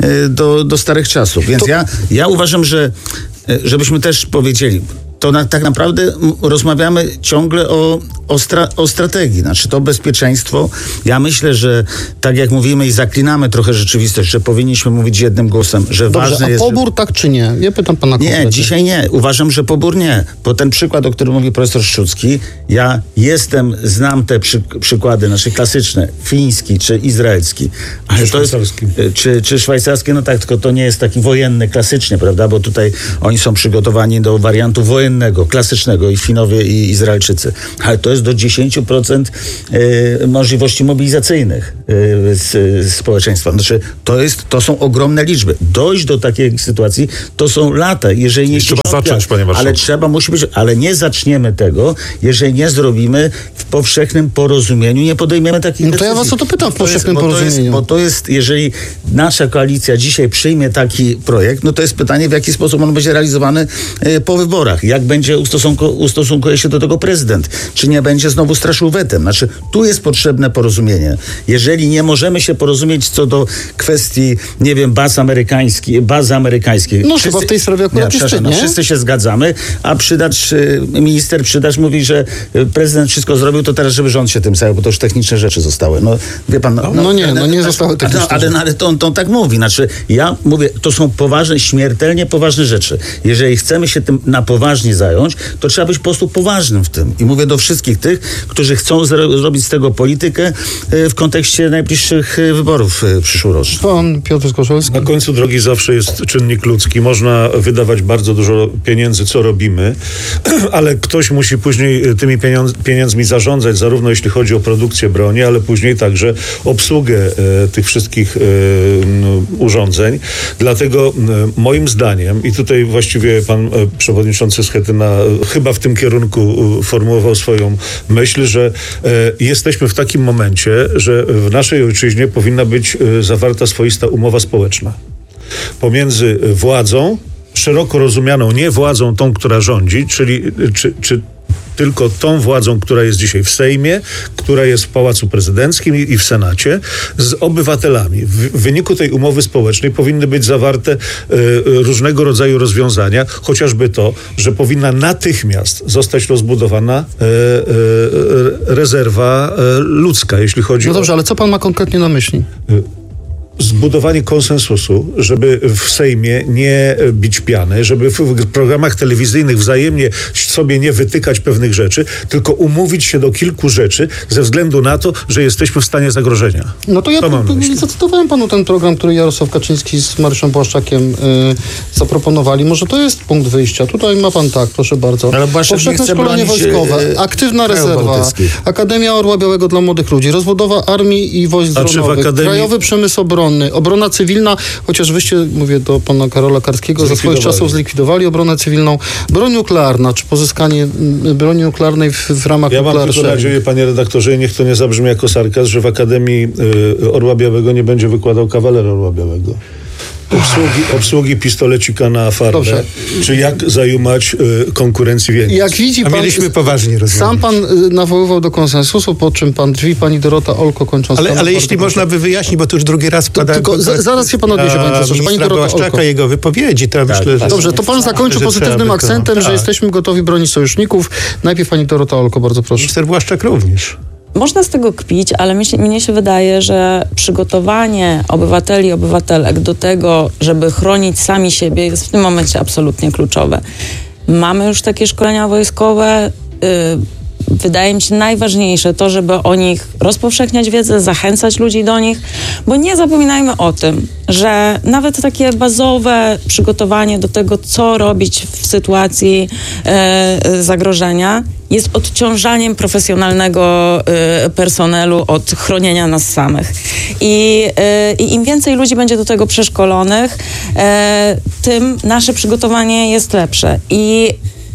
do, do starych czasów. Więc to... ja, ja uważam, że żebyśmy też powiedzieli, to na, tak naprawdę rozmawiamy ciągle o, o, stra, o strategii, znaczy to bezpieczeństwo. Ja myślę, że tak jak mówimy i zaklinamy trochę rzeczywistość, że powinniśmy mówić jednym głosem, że Dobrze, ważne a jest... pobór że... tak czy nie? Ja pytam pana konkretnie. Nie, dzisiaj nie. Uważam, że pobór nie. Bo ten przykład, o którym mówi profesor Szczucki, ja jestem, znam te przy, przykłady nasze klasyczne, fiński czy izraelski. Ale czy to jest, czy, czy szwajcarski, no tak, tylko to nie jest taki wojenny, klasycznie, prawda? Bo tutaj oni są przygotowani do wariantu wojennego, klasycznego i Finowie i Izraelczycy. Ale to jest do dziesięć procent y, możliwości mobilizacyjnych y, z, z społeczeństwa. Znaczy, to, jest, to są ogromne liczby. Dojść do takiej sytuacji to są lata. Jeżeli nie trzeba dziesiątka, zacząć, panie marszałku. Ale trzeba, musi być, ale nie zaczniemy tego, jeżeli nie zrobimy w powszechnym porozumieniu, nie podejmiemy takich no to decyzji. ja was o to pytam w powszechnym bo to jest, porozumieniu. Bo to, jest, bo to jest, jeżeli nasza koalicja dzisiaj przyjmie taki projekt, no to jest pytanie, w jaki sposób on będzie realizowany y, po wyborach. Jak będzie ustosunku, ustosunkuje się do tego prezydent? Czy nie będzie znowu straszył wetem? Znaczy, tu jest potrzebne porozumienie. Jeżeli nie możemy się porozumieć co do kwestii, nie wiem, baz amerykańskich, bazy amerykańskiej. No wszyscy, chyba w tej sprawie akurat nie, jeszcze no, nie. Wszyscy się zgadzamy, a przydacz, minister przydacz mówi, że prezydent wszystko zrobił, to teraz, żeby rząd się tym zajął, bo to już techniczne rzeczy zostały. No, wie pan... No, no, no nie, no nie no, zostały techniczne. No, ale, no, ale to on, to on tak mówi. Znaczy, ja mówię, to są poważne, śmiertelnie poważne rzeczy. Jeżeli chcemy się tym na poważnie zająć, to trzeba być po prostu poważnym w tym. I mówię do wszystkich tych, którzy chcą zrobić z tego politykę w kontekście najbliższych wyborów przyszłorocznych. Pan Piotr Zgorzelski. Na końcu drogi zawsze jest czynnik ludzki. Można wydawać bardzo dużo pieniędzy, co robimy, ale ktoś musi później tymi pieniądz, pieniędzmi zarządzać, zarówno jeśli chodzi o produkcję broni, ale później także obsługę e, tych wszystkich e, no, urządzeń. Dlatego e, moim zdaniem, i tutaj właściwie pan e, przewodniczący Schetyna e, chyba w tym kierunku e, formułował swoją myśl, że e, jesteśmy w takim momencie, że w naszej ojczyźnie powinna być e, zawarta swoista umowa społeczna pomiędzy władzą, szeroko rozumianą nie władzą tą, która rządzi, czyli czy, czy tylko tą władzą, która jest dzisiaj w Sejmie, która jest w Pałacu Prezydenckim i, i w Senacie, z obywatelami. W, w wyniku tej umowy społecznej powinny być zawarte e, różnego rodzaju rozwiązania, chociażby to, że powinna natychmiast zostać rozbudowana e, e, rezerwa e, ludzka, jeśli chodzi o... No dobrze, ale co pan ma konkretnie na myśli? E, zbudowanie konsensusu, żeby w Sejmie nie bić piany, żeby w programach telewizyjnych wzajemnie sobie nie wytykać pewnych rzeczy, tylko umówić się do kilku rzeczy ze względu na to, że jesteśmy w stanie zagrożenia. No to ja to zacytowałem panu ten program, który Jarosław Kaczyński z Mariuszem Błaszczakiem yy, zaproponowali. Może to jest punkt wyjścia. Tutaj ma pan tak, proszę bardzo. Ale powszechne szkolenie wojskowe, yy, aktywna rezerwa, Akademia Orła Białego dla młodych ludzi, rozbudowa armii i wojsk dronowych, Akademii... krajowy przemysł obrony, obrona cywilna, chociaż wyście, mówię do pana Karola Karskiego, za swoich czasów zlikwidowali obronę cywilną, broń nuklearna, czy pozyskanie broni nuklearnej w, w ramach Ja nuklear mam tylko nadzieję, panie redaktorze, i niech to nie zabrzmi jako sarkazm, że w Akademii y, Orła Białego nie będzie wykładał kawaler Orła Białego. Obsługi, obsługi pistolecika na farbę, Dobrze. Czy jak zajumać y, konkurencji więcej. Jak widzi pan, A mieliśmy poważnie rozmawiać. Sam pan y, nawoływał do konsensusu, po czym pan drzwi, pani Dorota Olko kończąc. Ale, ale jeśli można by wyjaśnić, bo to już drugi raz pada... Tylko z, zaraz się pan odniesie, panie profesorze. Pani Dorota Olko. jego wypowiedzi, to ja tak, myślę, że... Dobrze, to pan zakończył pozytywnym akcentem, że tak. jesteśmy gotowi bronić sojuszników. Najpierw pani Dorota Olko, bardzo proszę. Minister Błaszczak również. Można z tego kpić, ale mi się, mnie się wydaje, że przygotowanie obywateli i obywatelek do tego, żeby chronić sami siebie, jest w tym momencie absolutnie kluczowe. Mamy już takie szkolenia wojskowe. Yy, wydaje mi się najważniejsze to, żeby o nich rozpowszechniać wiedzę, zachęcać ludzi do nich, bo nie zapominajmy o tym, że nawet takie bazowe przygotowanie do tego, co robić w sytuacji yy, zagrożenia, jest odciążaniem profesjonalnego y, personelu od chronienia nas samych. I, y, I im więcej ludzi będzie do tego przeszkolonych, y, tym nasze przygotowanie jest lepsze. I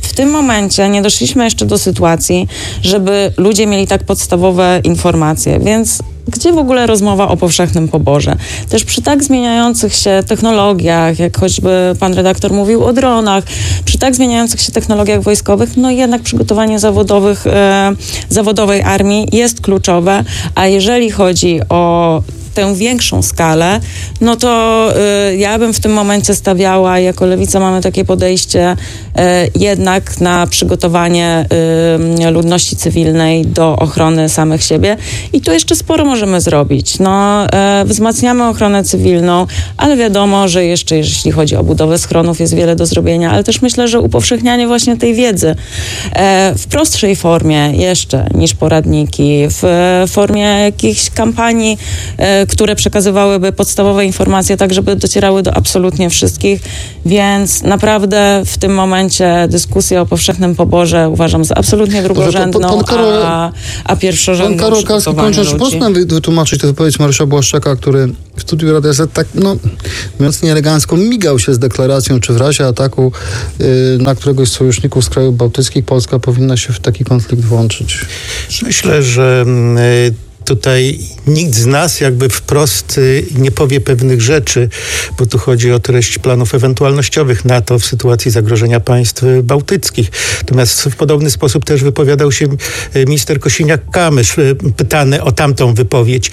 w tym momencie nie doszliśmy jeszcze do sytuacji, żeby ludzie mieli tak podstawowe informacje, więc gdzie w ogóle rozmowa o powszechnym poborze? Też przy tak zmieniających się technologiach, jak choćby pan redaktor mówił o dronach, przy tak zmieniających się technologiach wojskowych, no jednak przygotowanie zawodowych, e, zawodowej armii jest kluczowe, a jeżeli chodzi o tę większą skalę, no to y, ja bym w tym momencie stawiała, jako Lewica mamy takie podejście y, jednak na przygotowanie y, ludności cywilnej do ochrony samych siebie i tu jeszcze sporo możemy zrobić. No, y, wzmacniamy ochronę cywilną, ale wiadomo, że jeszcze jeśli chodzi o budowę schronów jest wiele do zrobienia, ale też myślę, że upowszechnianie właśnie tej wiedzy y, w prostszej formie jeszcze niż poradniki, w y, formie jakichś kampanii, y, które przekazywałyby podstawowe informacje tak, żeby docierały do absolutnie wszystkich, więc naprawdę w tym momencie dyskusję o powszechnym poborze uważam za absolutnie drugorzędną, pan, pan Karol, a, a pierwszorzędną. Pan Karol Karski, kończąc, można wytłumaczyć tę wypowiedź Mariusza Błaszczaka, który w studiu Radia Z tak, no, mówiąc nieelegancko, migał się z deklaracją, czy w razie ataku yy, na któregoś z sojuszników z krajów bałtyckich Polska powinna się w taki konflikt włączyć? Myślę, że yy, tutaj nikt z nas jakby wprost nie powie pewnych rzeczy, bo tu chodzi o treść planów ewentualnościowych NATO w sytuacji zagrożenia państw bałtyckich. Natomiast w podobny sposób też wypowiadał się minister Kosiniak-Kamysz, pytany o tamtą wypowiedź.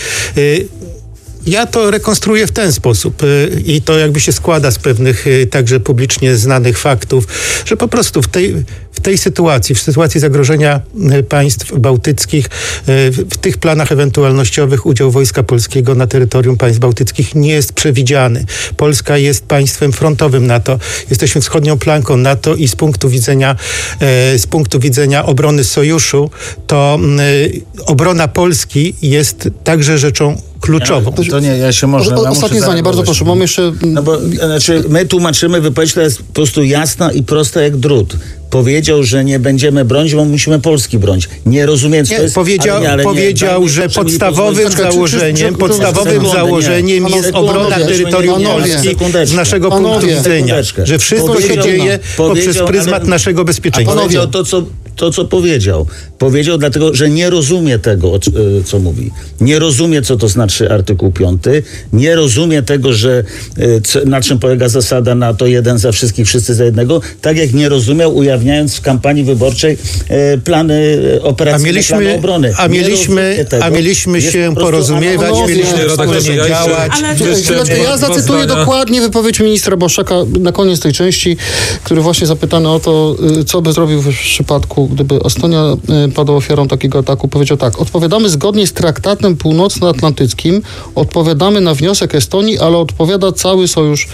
Ja to rekonstruuję w ten sposób i to jakby się składa z pewnych także publicznie znanych faktów, że po prostu w tej, w tej sytuacji, w sytuacji zagrożenia państw bałtyckich, w tych planach ewentualnościowych udział Wojska Polskiego na terytorium państw bałtyckich nie jest przewidziany. Polska jest państwem frontowym NATO. Jesteśmy wschodnią flanką NATO i z punktu widzenia, z punktu widzenia obrony sojuszu, to obrona Polski jest także rzeczą kluczową. Ja, to nie, ja się można... O, o, ostatnie zdanie, bardzo proszę, mamy jeszcze... No bo, znaczy, my tłumaczymy wypowiedź, która jest po prostu jasna i prosta jak drut. Powiedział, że nie będziemy bronić, bo musimy Polski bronić. Nie rozumiem, co nie, to jest... Powiedział, ale nie, powiedział nie, że podstawowym założeniem, podstawowym założeniem jest obrona terytorium Polski z naszego punktu widzenia. Że wszystko się dzieje poprzez pryzmat naszego bezpieczeństwa. Powiedział to, co to, co powiedział. Powiedział dlatego, że nie rozumie tego, co mówi. Nie rozumie, co to znaczy artykuł piąty. Nie rozumie tego, że na czym polega zasada NATO jeden za wszystkich, wszyscy za jednego. Tak jak nie rozumiał, ujawniając w kampanii wyborczej plany operacyjne, mieliśmy, plany obrony. A mieliśmy, a mieliśmy się porozumiewać, mieliśmy wspólnie działać. Ale... Ja zacytuję dokładnie wypowiedź ministra Błaszczaka na koniec tej części, który właśnie zapytany o to, co by zrobił w przypadku, gdyby Estonia padła ofiarą takiego ataku, powiedział tak: odpowiadamy zgodnie z traktatem północnoatlantyckim, odpowiadamy na wniosek Estonii, ale odpowiada cały Sojusz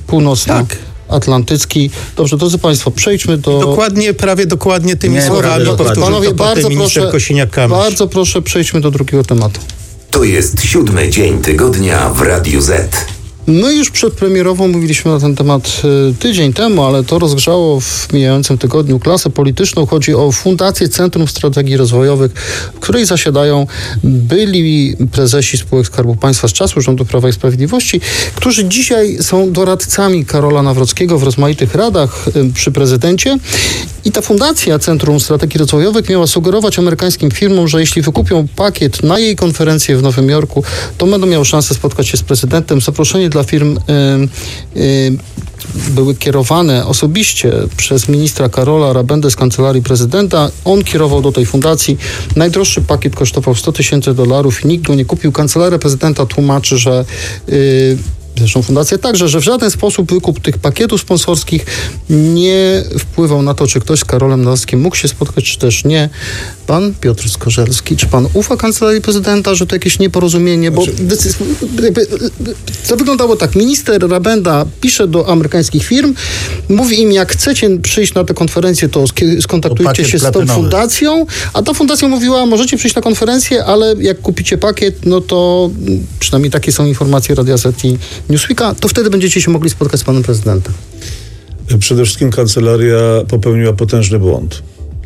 Północnoatlantycki. Tak. Dobrze, drodzy Państwo, przejdźmy do... Dokładnie, prawie dokładnie tymi Nie, słowami powtórzył Panowie, to bardzo minister proszę, Kosiniak-Kamysz. Bardzo proszę, przejdźmy do drugiego tematu. To jest siódmy dzień tygodnia w Radiu Z. My już przedpremierowo mówiliśmy na ten temat tydzień temu, ale to rozgrzało w mijającym tygodniu klasę polityczną. Chodzi o Fundację Centrum Strategii Rozwojowych, w której zasiadają byli prezesi spółek Skarbu Państwa z czasu rządu Prawa i Sprawiedliwości, którzy dzisiaj są doradcami Karola Nawrockiego w rozmaitych radach przy prezydencie. I ta Fundacja Centrum Strategii Rozwojowych miała sugerować amerykańskim firmom, że jeśli wykupią pakiet na jej konferencję w Nowym Jorku, to będą miały szansę spotkać się z prezydentem. Zaproszenie dla firm y, y, były kierowane osobiście przez ministra Karola Rabendę z Kancelarii Prezydenta. On kierował do tej fundacji. Najdroższy pakiet kosztował sto tysięcy dolarów i nikt go nie kupił. Kancelaria Prezydenta tłumaczy, że y, zresztą fundacja także, że w żaden sposób wykup tych pakietów sponsorskich nie wpływał na to, czy ktoś z Karolem Nawrockim mógł się spotkać, czy też nie. Pan Piotr Skorzelski, czy pan ufa Kancelarii Prezydenta, że to jakieś nieporozumienie? Bo decyz... jakby, to wyglądało tak. Minister Rabenda pisze do amerykańskich firm, mówi im, jak chcecie przyjść na tę konferencję, to skontaktujcie się z tą fundacją, a ta fundacja mówiła, możecie przyjść na konferencję, ale jak kupicie pakiet, no to przynajmniej takie są informacje Radia Z i Newsweeka, to wtedy będziecie się mogli spotkać z panem prezydentem. Przede wszystkim kancelaria popełniła potężny błąd,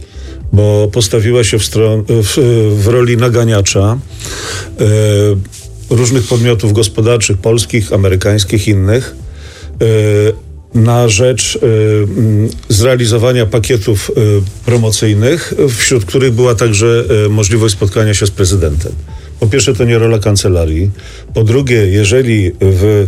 bo postawiła się w, stron, w, w roli naganiacza e, różnych podmiotów gospodarczych, polskich, amerykańskich, innych, e, na rzecz y, y, zrealizowania pakietów y, promocyjnych, wśród których była także y, możliwość spotkania się z prezydentem. Po pierwsze, to nie rola kancelarii. Po drugie, jeżeli w,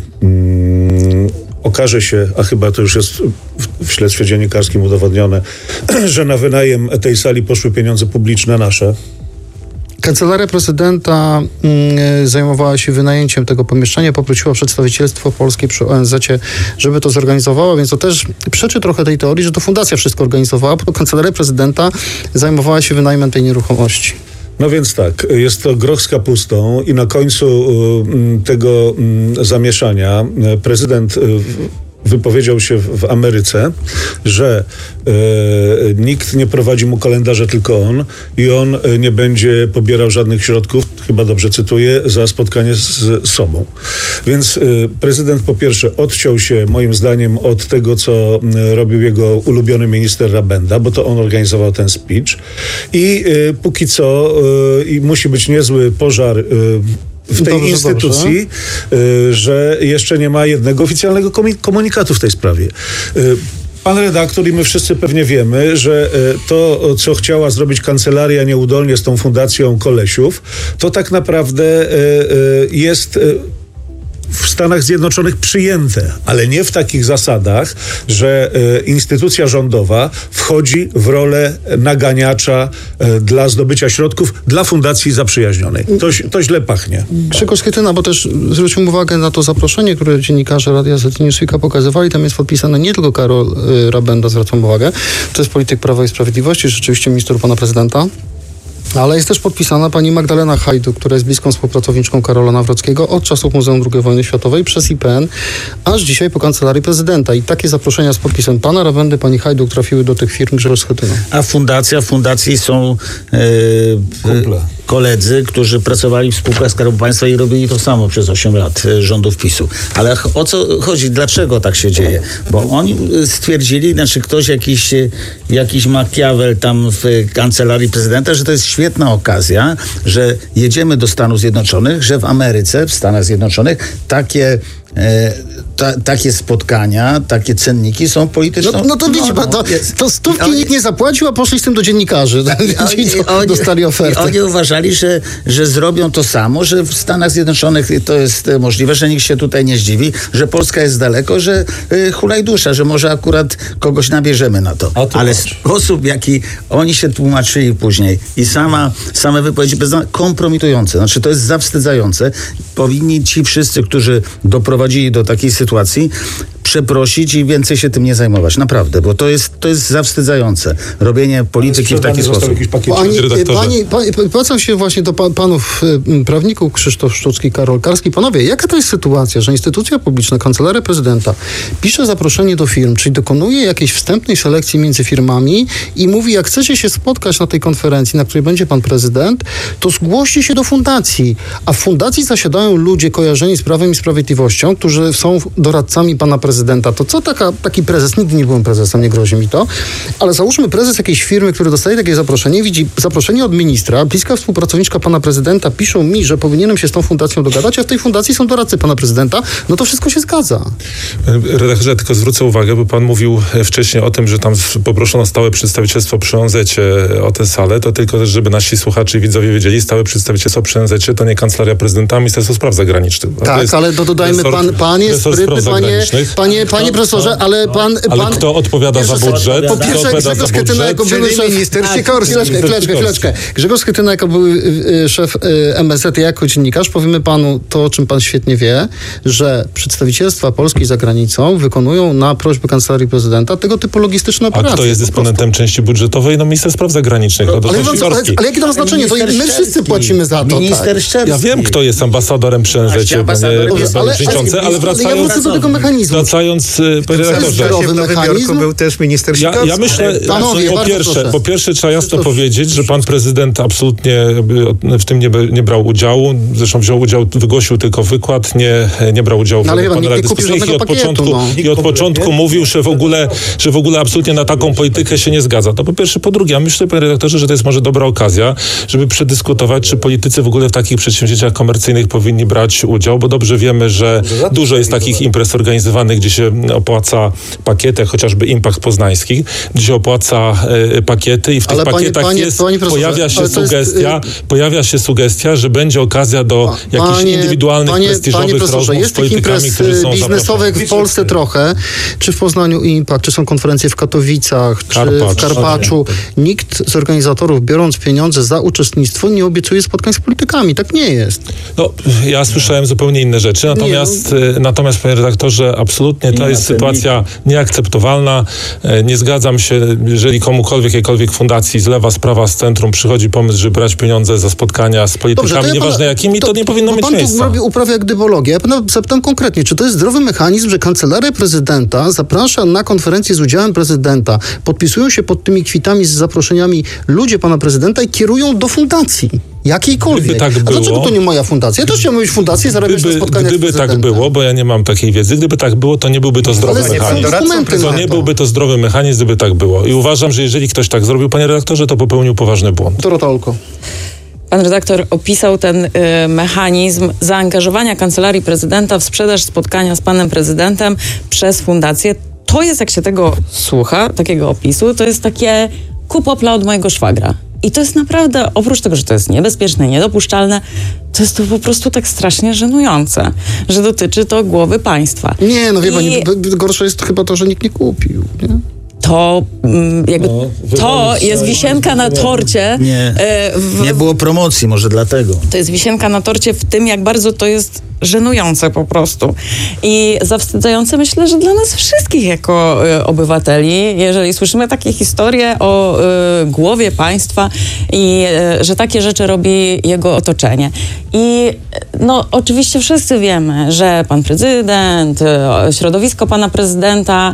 mm, okaże się, a chyba to już jest w, w śledztwie dziennikarskim udowodnione, że na wynajem tej sali poszły pieniądze publiczne nasze. Kancelaria prezydenta y, zajmowała się wynajęciem tego pomieszczenia, poprosiła przedstawicielstwo polskie przy O N Z-cie, żeby to zorganizowało, więc to też przeczy trochę tej teorii, że to fundacja wszystko organizowała, bo Kancelaria prezydenta zajmowała się wynajmem tej nieruchomości. No więc tak, jest to groch z kapustą i na końcu y, tego y, zamieszania y, prezydent y, wypowiedział się w, w Ameryce, że y, nikt nie prowadzi mu kalendarza, tylko on i on y, nie będzie pobierał żadnych środków, chyba dobrze cytuję, za spotkanie z, z sobą. Więc y, prezydent po pierwsze odciął się moim zdaniem od tego, co y, robił jego ulubiony minister Rabenda, bo to on organizował ten speech i y, póki co y, i musi być niezły pożar y, w tej dobrze, instytucji, y, że jeszcze nie ma jednego oficjalnego komunikatu w tej sprawie. Y, Pan redaktor i my wszyscy pewnie wiemy, że y, to, co chciała zrobić kancelaria nieudolnie z tą fundacją Kolesiów, to tak naprawdę y, y, jest... Y, w Stanach Zjednoczonych przyjęte, ale nie w takich zasadach, że y, instytucja rządowa wchodzi w rolę naganiacza y, dla zdobycia środków dla fundacji zaprzyjaźnionej. To, to źle pachnie. Grzegorz Schetyna, bo też zwróćmy uwagę na to zaproszenie, które dziennikarze Radia Z i Newsweeka pokazywali. Tam jest podpisane nie tylko Karol y, Rabenda, zwracam uwagę. To jest polityk Prawa i Sprawiedliwości, rzeczywiście minister pana prezydenta. Ale jest też podpisana pani Magdalena Hajduk, która jest bliską współpracowniczką Karola Nawrockiego od czasów Muzeum drugiej Wojny Światowej przez I P N, aż dzisiaj po Kancelarii Prezydenta. I takie zaproszenia z podpisem pana Rabendy, pani Hajduk trafiły do tych firm. Grzegorz Schetyna. A fundacja, w fundacji są e, e, koledzy, którzy pracowali w spółkach Skarbu Państwa i robili to samo przez osiem lat e, rządów PiSu. Ale o co chodzi? Dlaczego tak się dzieje? Bo oni stwierdzili, znaczy ktoś jakiś, jakiś Machiavel tam w Kancelarii Prezydenta, że to jest świetna okazja, że jedziemy do Stanów Zjednoczonych, że w Ameryce, w Stanach Zjednoczonych takie E, ta, takie spotkania, takie cenniki są polityczne. No, no to widzicie, no, no, to, to stówki oni, nikt nie zapłacił, a poszli z tym do dziennikarzy. Oni, oni, dostali ofertę. Oni uważali, że, że zrobią to samo, że w Stanach Zjednoczonych to jest możliwe, że nikt się tutaj nie zdziwi, że Polska jest daleko, że y, hulaj dusza, że może akurat kogoś nabierzemy na to. Ale patrz. Sposób, w jaki oni się tłumaczyli później i sama, same wypowiedzi kompromitujące, znaczy to jest zawstydzające. Powinni ci wszyscy, którzy doprowadzili do takiej sytuacji, przeprosić i więcej się tym nie zajmować. Naprawdę, bo to jest, to jest zawstydzające. Robienie polityki w taki sposób. Pani, pani, pani, Zwracam się właśnie do pa, panów y, prawników, Krzysztof Szczucki, Karol Karski. Panowie, jaka to jest sytuacja, że instytucja publiczna, Kancelaria Prezydenta pisze zaproszenie do firm, czyli dokonuje jakiejś wstępnej selekcji między firmami i mówi, jak chcecie się spotkać na tej konferencji, na której będzie pan prezydent, to zgłoście się do fundacji. A w fundacji zasiadają ludzie kojarzeni z Prawem i Sprawiedliwością, którzy są doradcami pana prezydenta. To co taka, taki prezes, nigdy nie byłem prezesem, nie grozi mi to, ale załóżmy prezes jakiejś firmy, który dostaje takie zaproszenie, widzi zaproszenie od ministra, bliska współpracowniczka pana prezydenta, piszą mi, że powinienem się z tą fundacją dogadać, a w tej fundacji są doradcy pana prezydenta, no to wszystko się zgadza. Redaktorze, tylko zwrócę uwagę, bo pan mówił wcześniej o tym, że tam poproszono stałe przedstawicielstwo przy O N Z-cie o tę salę, to tylko też, żeby nasi słuchacze i widzowie wiedzieli, stałe przedstawicielstwo przy O N Z-cie to nie Kancelaria Prezydenta, a Ministerstwo Spraw Zagranicznych. Tak, to jest, ale to dodajmy, pan, pan jest sprytny, panie, panie, panie profesorze, ale pan... Ale pan, kto odpowiada za budżet? Po pierwsze, Grzegorz Schetyna jako były szef... Minister Sikorski. Chwileczkę, chwileczkę, chwileczkę. Grzegorz Schetyna jako były y, szef y, M S Z i jako dziennikarz powiemy panu to, o czym pan świetnie wie, że przedstawicielstwa Polski za granicą wykonują na prośbę Kancelarii Prezydenta tego typu logistyczne operacje. A kto jest dysponentem części budżetowej? No minister spraw zagranicznych. No, ale, ale, ale, ale jakie to ma znaczenie? To my wszyscy płacimy za to. Minister tak. Szczerski. Ja wiem, kto jest ambasadorem przy O N Z-cie, panie przewodniczący, ale wracając... Ja do tego mechanizmu. Wracając, panie redaktorze... W Nowym Jorku był też minister Sikorski. Ja, ja myślę, Panowie, po, pierwsze, po pierwsze trzeba jasno to... powiedzieć, że pan prezydent absolutnie w tym nie, nie brał udziału. Zresztą wziął udział, wygłosił tylko wykład, nie, nie brał udziału w no, panelach dyskusyjnych i od pakietu, początku, no. i od początku mówił, że w, ogóle, że w ogóle absolutnie na taką politykę się nie zgadza. To po pierwsze. Po drugie, ja myślę, panie redaktorze, że to jest może dobra okazja, żeby przedyskutować, czy politycy w ogóle w takich przedsięwzięciach komercyjnych powinni brać udział, bo dobrze wiemy, że dużo jest takich imprez organizowanych gdzie się opłaca pakiety, chociażby Impact Poznański, gdzie się opłaca y, pakiety i w tych ale pakietach panie, jest, panie pojawia się sugestia, jest, y... pojawia się sugestia, że będzie okazja do jakichś panie, indywidualnych, panie, prestiżowych panie rozmów jest z politykami, którzy są biznesowych w Polsce trochę, czy w Poznaniu Impact, czy są konferencje w Katowicach, Karpacz, czy w Karpaczu. Nikt z organizatorów, biorąc pieniądze za uczestnictwo, nie obiecuje spotkań z politykami. Tak nie jest. No, ja słyszałem zupełnie inne rzeczy, natomiast, nie, no... natomiast panie redaktorze, absolutnie to jest sytuacja nieakceptowalna. Nie zgadzam się, jeżeli komukolwiek, jakiejkolwiek fundacji z lewa, z prawa, z centrum przychodzi pomysł, żeby brać pieniądze za spotkania z politykami, Dobrze, ja nieważne pana, jakimi, to, to nie powinno mieć pan miejsca. Pan tu uprawia gdybologię. Ja pana zapytam konkretnie, czy to jest zdrowy mechanizm, że kancelaria prezydenta zaprasza na konferencję z udziałem prezydenta, podpisują się pod tymi kwitami z zaproszeniami ludzie pana prezydenta i kierują do fundacji? Jakiejkolwiek. Gdyby tak było, A dlaczego to nie moja fundacja? Ja też chciałbym mieć fundację i zarabiać gdyby, na spotkaniach Gdyby z tak było, bo ja nie mam takiej wiedzy, gdyby tak było, to nie byłby to zdrowy Ale mechanizm. To nie byłby to zdrowy mechanizm, gdyby tak było. I uważam, że jeżeli ktoś tak zrobił, panie redaktorze, to popełnił poważny błąd. Dorota Olko. Pan redaktor opisał ten y, mechanizm zaangażowania Kancelarii Prezydenta w sprzedaż spotkania z panem prezydentem przez fundację. To jest, jak się tego słucha, takiego opisu, to jest takie kupopla od mojego szwagra. I to jest naprawdę, oprócz tego, że to jest niebezpieczne, niedopuszczalne, to jest to po prostu tak strasznie żenujące, że dotyczy to głowy państwa. Nie, no wie I... pani, gorsze jest chyba to, że nikt nie kupił, nie? To jakby no, to jest wisienka na torcie. Nie, w, nie było promocji, może dlatego. To jest wisienka na torcie w tym, jak bardzo to jest żenujące po prostu. I zawstydzające, myślę, że dla nas wszystkich jako y, obywateli, jeżeli słyszymy takie historie o y, głowie państwa i y, że takie rzeczy robi jego otoczenie. I no oczywiście wszyscy wiemy, że pan prezydent, y, środowisko pana prezydenta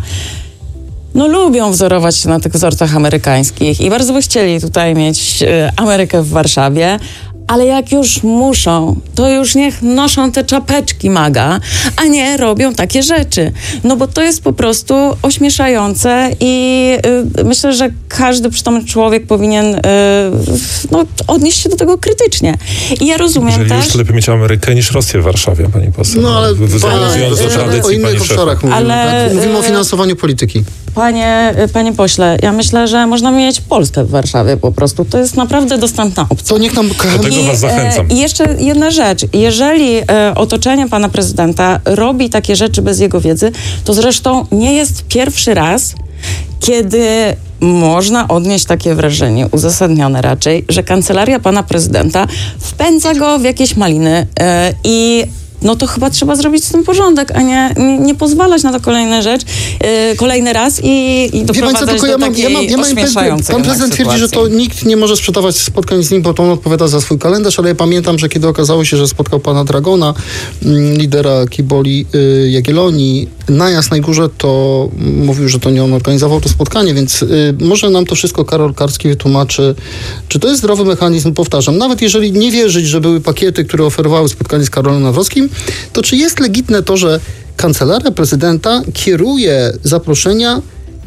no lubią wzorować się na tych wzorcach amerykańskich i bardzo by chcieli tutaj mieć y, Amerykę w Warszawie, ale jak już muszą, to już niech noszą te czapeczki MAGA, a nie robią takie rzeczy. No bo to jest po prostu ośmieszające i y, myślę, że każdy przytomny człowiek powinien y, no, odnieść się do tego krytycznie. I ja rozumiem Jeżeli też... już lepiej mieć Amerykę niż Rosję w Warszawie, pani poseł. No ale... Wywiązując do tradycji, o innych obszarach mówimy, ale, tak? Mówimy o finansowaniu polityki. Panie, panie pośle, ja myślę, że można mieć Polskę w Warszawie po prostu. To jest naprawdę dostępna opcja. To niech nam... Do tego was zachęcam. I jeszcze jedna rzecz. Jeżeli e, otoczenie pana prezydenta robi takie rzeczy bez jego wiedzy, to zresztą nie jest pierwszy raz, kiedy można odnieść takie wrażenie, uzasadnione raczej, że kancelaria pana prezydenta wpędza go w jakieś maliny e, i no to chyba trzeba zrobić z tym porządek, a nie, nie, nie pozwalać na to kolejna rzecz, yy, kolejny raz i, i doprowadzać tylko do ja mam, takiej ja mam, ja mam ośmieszającej Pan prezydent twierdzi, sytuacji. że to nikt nie może sprzedawać spotkań z nim, bo to on odpowiada za swój kalendarz, ale ja pamiętam, że kiedy okazało się, że spotkał pana Dragona, lidera Kiboli y, Jagiellonii, na Jasnej Górze, to mówił, że to nie on organizował to spotkanie, więc y, może nam to wszystko Karol Karski wytłumaczy, czy to jest zdrowy mechanizm, powtarzam, nawet jeżeli nie wierzyć, że były pakiety, które oferowały spotkanie z Karolem Nawrockim, to czy jest legitne to, że kancelaria prezydenta kieruje zaproszenia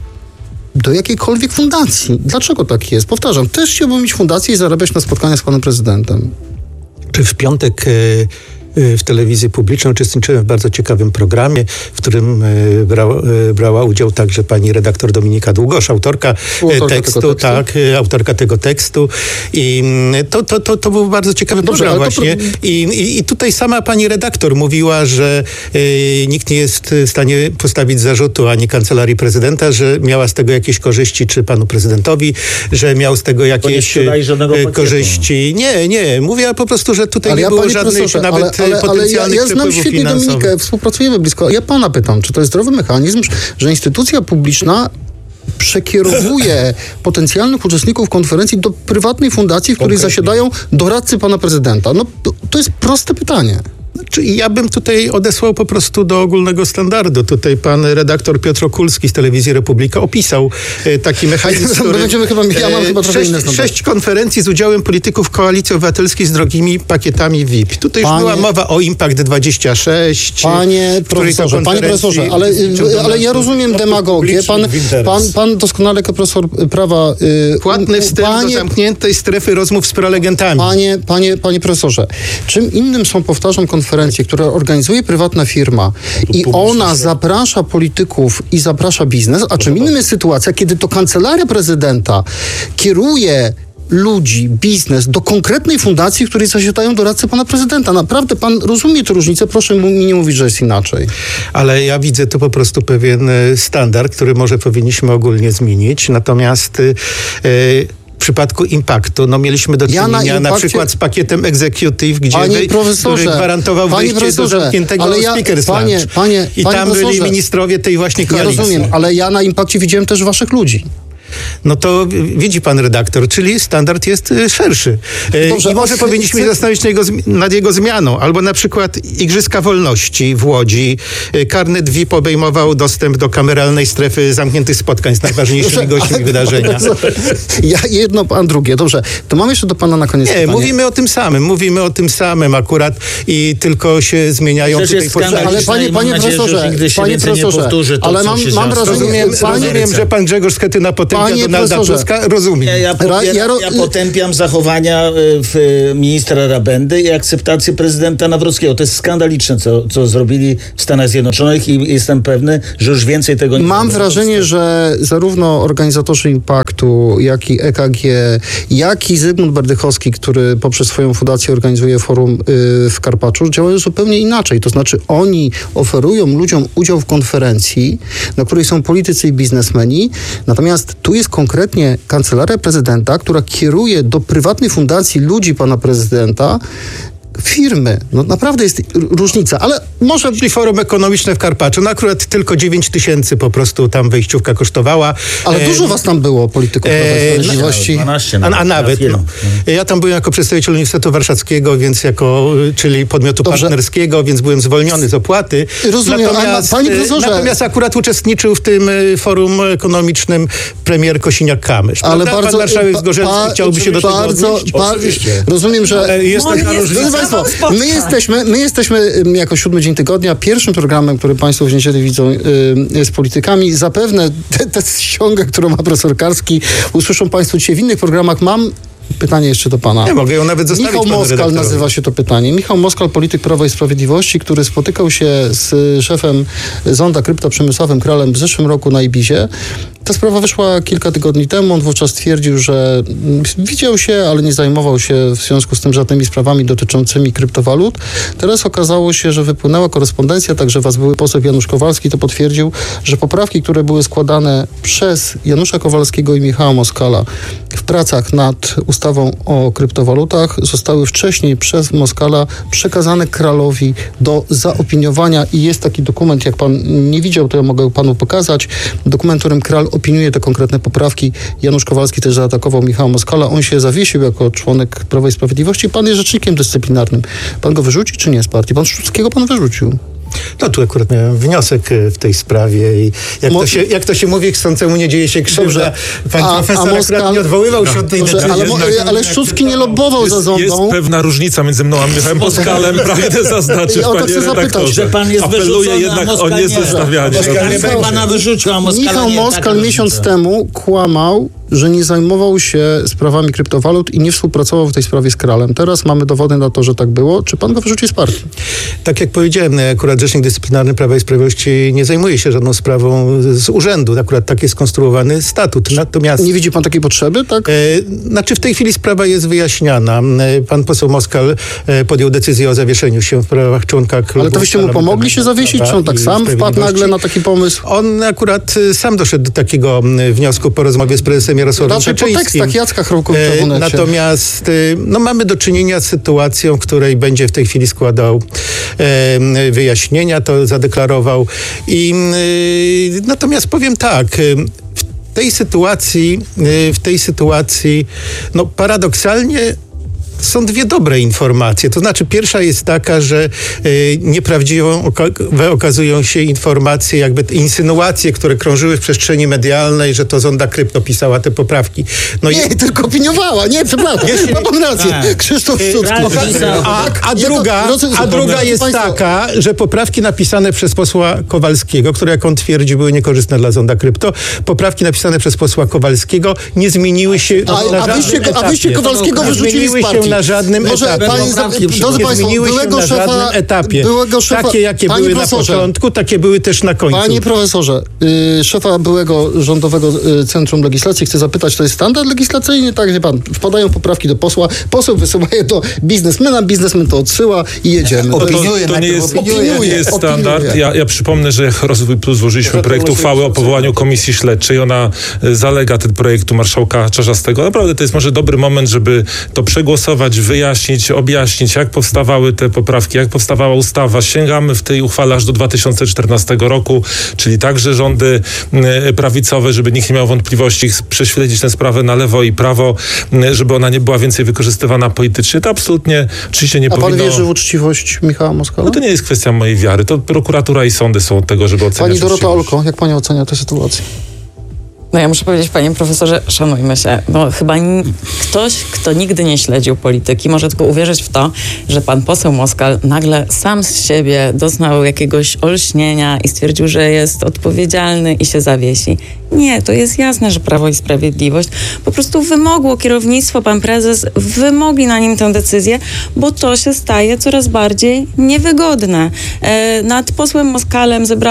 do jakiejkolwiek fundacji? Dlaczego tak jest? Powtarzam, też chciałbym mieć fundację i zarabiać na spotkaniach z panem prezydentem. Czy w piątek y, y, w telewizji publicznej uczestniczyłem w bardzo ciekawym programie, w którym y, brała, y, brała udział także pani redaktor Dominika Długosz, autorka, autorka tekstu, tego tekstu, tak, y, autorka tego tekstu. I y, to, to, to, to był bardzo ciekawy Dobrze, program ale to właśnie. pro... I, i, I tutaj sama pani redaktor mówiła, że y, nikt nie jest w stanie postawić zarzutu ani kancelarii prezydenta, że miała z tego jakieś korzyści, czy panu prezydentowi, że miał z tego jakieś y, korzyści. Nie, nie. Mówiła po prostu, że tutaj ale nie ja, było żadnych ale, nawet ale, potencjalnych ale ja, ja znam świetnie finansowych. Dominikę, współpracujemy blisko. Ja pana pytam, czy to jest zdrowy mechanizm, że instytucja publiczna przekierowuje potencjalnych uczestników konferencji do prywatnej fundacji, w której Konkretnie. zasiadają doradcy pana prezydenta? No to, to jest proste pytanie. Znaczy, ja bym tutaj odesłał po prostu do ogólnego standardu. Tutaj pan redaktor Piotr Okulski z Telewizji Republika opisał e, taki mechanizm, który... Będziemy chyba, ja mam chyba sześć, sześć konferencji z udziałem polityków Koalicji Obywatelskiej z drogimi pakietami V I P. Tutaj już panie, była mowa o Impact dwadzieścia sześć. Panie profesorze, panie profesorze, ale, ale ja rozumiem demagogię. Pan, pan, pan doskonale jako profesor prawa... Yy, Płatny wstęp panie, do zamkniętej strefy rozmów z prelegentami. Panie, panie, panie profesorze, czym innym są, powtarzam, konferencje konferencję, którą organizuje prywatna firma i ona zaprasza polityków i zaprasza biznes, a czym innym jest sytuacja, kiedy to kancelaria prezydenta kieruje ludzi, biznes do konkretnej fundacji, w której zasiadają doradcy pana prezydenta. Naprawdę pan rozumie tę różnicę? Proszę mi nie mówić, że jest inaczej. Ale ja widzę tu po prostu pewien standard, który może powinniśmy ogólnie zmienić. Natomiast yy, w przypadku Impaktu, no mieliśmy do czynienia ja na, impakcie... na przykład z pakietem Executive, gdzie wy, który gwarantował wejście do zamkniętego ale ja, Speakers panie, Lounge. Panie, I panie tam byli ministrowie tej właśnie koalicji. Ja rozumiem, ale ja na Impakcie widziałem też waszych ludzi. No to widzi pan redaktor, czyli standard jest szerszy. Dobrze, I może chcę, powinniśmy się zastanowić nad jego, nad jego zmianą. Albo na przykład Igrzyska Wolności w Łodzi. Karnet V I P obejmował dostęp do kameralnej strefy zamkniętych spotkań z najważniejszymi gośćmi wydarzenia. Ja jedno, pan drugie. Dobrze, to mam jeszcze do pana na koniec Nie, pytanie. mówimy o tym samym. Mówimy o tym samym akurat i tylko się zmieniają Przecież tutaj... Ale panie, panie profesorze, panie profesorze, ale mam, mam wrażenie... Rozumiem, rozumiem, że pan Grzegorz Schetyna potępia Panie Donalda Tuska, rozumiem. Ja, ja, popieram, ja, ja potępiam zachowania w, ministra Rabendy i akceptację prezydenta Nawrockiego. To jest skandaliczne, co, co zrobili w Stanach Zjednoczonych i jestem pewny, że już więcej tego nie Mam wrażenie, że zarówno organizatorzy Impaktu, jak i E K G, jak i Zygmunt Berdychowski, który poprzez swoją fundację organizuje forum y, w Karpaczu, działają zupełnie inaczej. To znaczy oni oferują ludziom udział w konferencji, na której są politycy i biznesmeni, natomiast tu jest konkretnie kancelaria prezydenta, która kieruje do prywatnej fundacji ludzi pana prezydenta firmy. No naprawdę jest różnica, ale może... Czyli forum ekonomiczne w Karpaczu, no akurat tylko dziewięć tysięcy po prostu tam wejściówka kosztowała. Ale e, dużo was tam było, polityków Prawa i Sprawiedliwości. dwanaście nawet, a, a nawet. No. Ja tam byłem jako przedstawiciel Uniwersytetu Warszawskiego, więc jako, czyli podmiotu Dobrze. partnerskiego, więc byłem zwolniony z opłaty. Rozumiem, natomiast, a panie profesorze... Natomiast akurat uczestniczył w tym forum ekonomicznym premier Kosiniak-Kamysz. Ale Prawda? bardzo... Pan marszałek Zgorzelski pa, chciałby się do tego bardzo, odnieść? ba, Rozumiem, że... Ale jest taka różnica. My jesteśmy, my jesteśmy jako Siódmy Dzień Tygodnia pierwszym programem, który państwo w niedzielę widzą yy, z politykami. Zapewne tę ściągę, którą ma profesor Karski, usłyszą państwo dzisiaj w innych programach. Mam pytanie jeszcze do pana. Nie mogę ją nawet zostawić. Michał Moskal nazywa się to pytanie. Michał Moskal, polityk Prawa i Sprawiedliwości, który spotykał się z szefem Zonda Kryptoprzemysłowym Kralem w zeszłym roku na Ibizie. Ta sprawa wyszła kilka tygodni temu. On wówczas twierdził, że widział się, ale nie zajmował się w związku z tym żadnymi sprawami dotyczącymi kryptowalut. Teraz okazało się, że wypłynęła korespondencja, także was były poseł Janusz Kowalski to potwierdził, że poprawki, które były składane przez Janusza Kowalskiego i Michała Moskala w pracach nad ustawą o kryptowalutach zostały wcześniej przez Moskala przekazane Kralowi do zaopiniowania i jest taki dokument, jak pan nie widział, to ja mogę panu pokazać. Dokument, którym Kral opiniuje te konkretne poprawki. Janusz Kowalski też zaatakował Michała Moskala. On się zawiesił jako członek Prawa i Sprawiedliwości. Pan jest rzecznikiem dyscyplinarnym. Pan go wyrzuci, czy nie z partii? Pan Szczuckiego pan wyrzucił. No tu akurat miałem wniosek w tej sprawie i jak, Mo- to, się, jak to się mówi, chcącemu nie dzieje się krzywda. Pan a, profesor a Moskal, akurat nie odwoływał się no, od tej dobrze, ale, ale, ale Szczucki nie lobbował jest, za Zondą. Jest pewna różnica między mną a Michałem Moskalem, pragnę zaznaczyć, ja panie redaktorze. Że pan jest Apeluję jednak o niezestawianie. Pana wyrzucił, a Moskala Michał nie, Moskal tak miesiąc wyrzucił. temu kłamał, że nie zajmował się sprawami kryptowalut i nie współpracował w tej sprawie z Kralem. Teraz mamy dowody na to, że tak było. Czy pan go wyrzuci z partii? Tak jak powiedziałem, akurat Rzecznik Dyscyplinarny Prawa i Sprawiedliwości nie zajmuje się żadną sprawą z urzędu. Akurat tak jest skonstruowany statut. Natomiast... Nie widzi pan takiej potrzeby, tak? E, znaczy w tej chwili sprawa jest wyjaśniana. E, pan poseł Moskal e, podjął decyzję o zawieszeniu się w prawach członka klubu. Ale to wyście mu pomogli się zawiesić? Czy on tak sam wpadł nagle na taki pomysł? On akurat e, sam doszedł do takiego m, wniosku po rozmowie z prezesem Jarosławem Raczej po tekstach Jacka Chrołkowicza w Onecie. Natomiast e, no, mamy do czynienia z sytuacją, w której będzie w tej chwili składał e, wyjaśnienia, to zadeklarował. I e, natomiast powiem tak, e, w tej sytuacji, e, w tej sytuacji, no paradoksalnie są dwie dobre informacje. To znaczy pierwsza jest taka, że y, nieprawdziwą oka- okazują się informacje, jakby insynuacje, które krążyły w przestrzeni medialnej, że to Zonda Krypto pisała te poprawki. No nie, i... tylko opiniowała. Nie, przepraszam. Jeśli... Ma pan rację. Tak. Krzysztof Szczucki. A, a druga, a druga jest taka, że poprawki napisane przez posła Kowalskiego, które jak on twierdzi były niekorzystne dla Zonda Krypto, poprawki napisane przez posła Kowalskiego nie zmieniły się A, na a, wyście, a wyście Kowalskiego wyrzucili z partii. na żadnym Może etapie. pani za- drodzy nie państwo, zmieniły się byłego na szefa- żadnym etapie. byłego szefa- takie, jakie Panie były profesorze, na początku, takie były też na końcu. Panie profesorze, y, szefa byłego Rządowego y, Centrum Legislacji chcę zapytać, to jest standard legislacyjny? Tak, wie pan, wpadają poprawki do posła, poseł wysyła je do biznesmena, biznesmen to odsyła i jedziemy. No to, Opiniuje, to nie jest, opiniuje, to nie jest opiniuje. standard. Ja, ja przypomnę, że jak Rozwój Plus złożyliśmy projekt uchwały o powołaniu komisji śledczej. Ona y, zalega ten projekt u marszałka Czarzastego. Naprawdę to jest może dobry moment, żeby to przegłosować, wyjaśnić, objaśnić, jak powstawały te poprawki, jak powstawała ustawa. Sięgamy w tej uchwale aż do dwa tysiące czternastego roku, czyli także rządy y, prawicowe, żeby nikt nie miał wątpliwości, prześledzić tę sprawę na lewo i prawo, y, żeby ona nie była więcej wykorzystywana politycznie. To absolutnie oczywiście nie A powinno... pan wierzy w uczciwość Michała Moskala? No to nie jest kwestia mojej wiary. To prokuratura i sądy są od tego, żeby oceniać Pani Dorota uczciwość. Olko, jak pani ocenia tę sytuację? No ja muszę powiedzieć, panie profesorze, szanujmy się. No chyba n- ktoś, kto nigdy nie śledził polityki, może tylko uwierzyć w to, że pan poseł Moskal nagle sam z siebie doznał jakiegoś olśnienia i stwierdził, że jest odpowiedzialny i się zawiesi. Nie, to jest jasne, że Prawo i Sprawiedliwość po prostu wymogło kierownictwo, pan prezes, wymogli na nim tę decyzję, bo to się staje coraz bardziej niewygodne. E, nad posłem Moskalem zebrano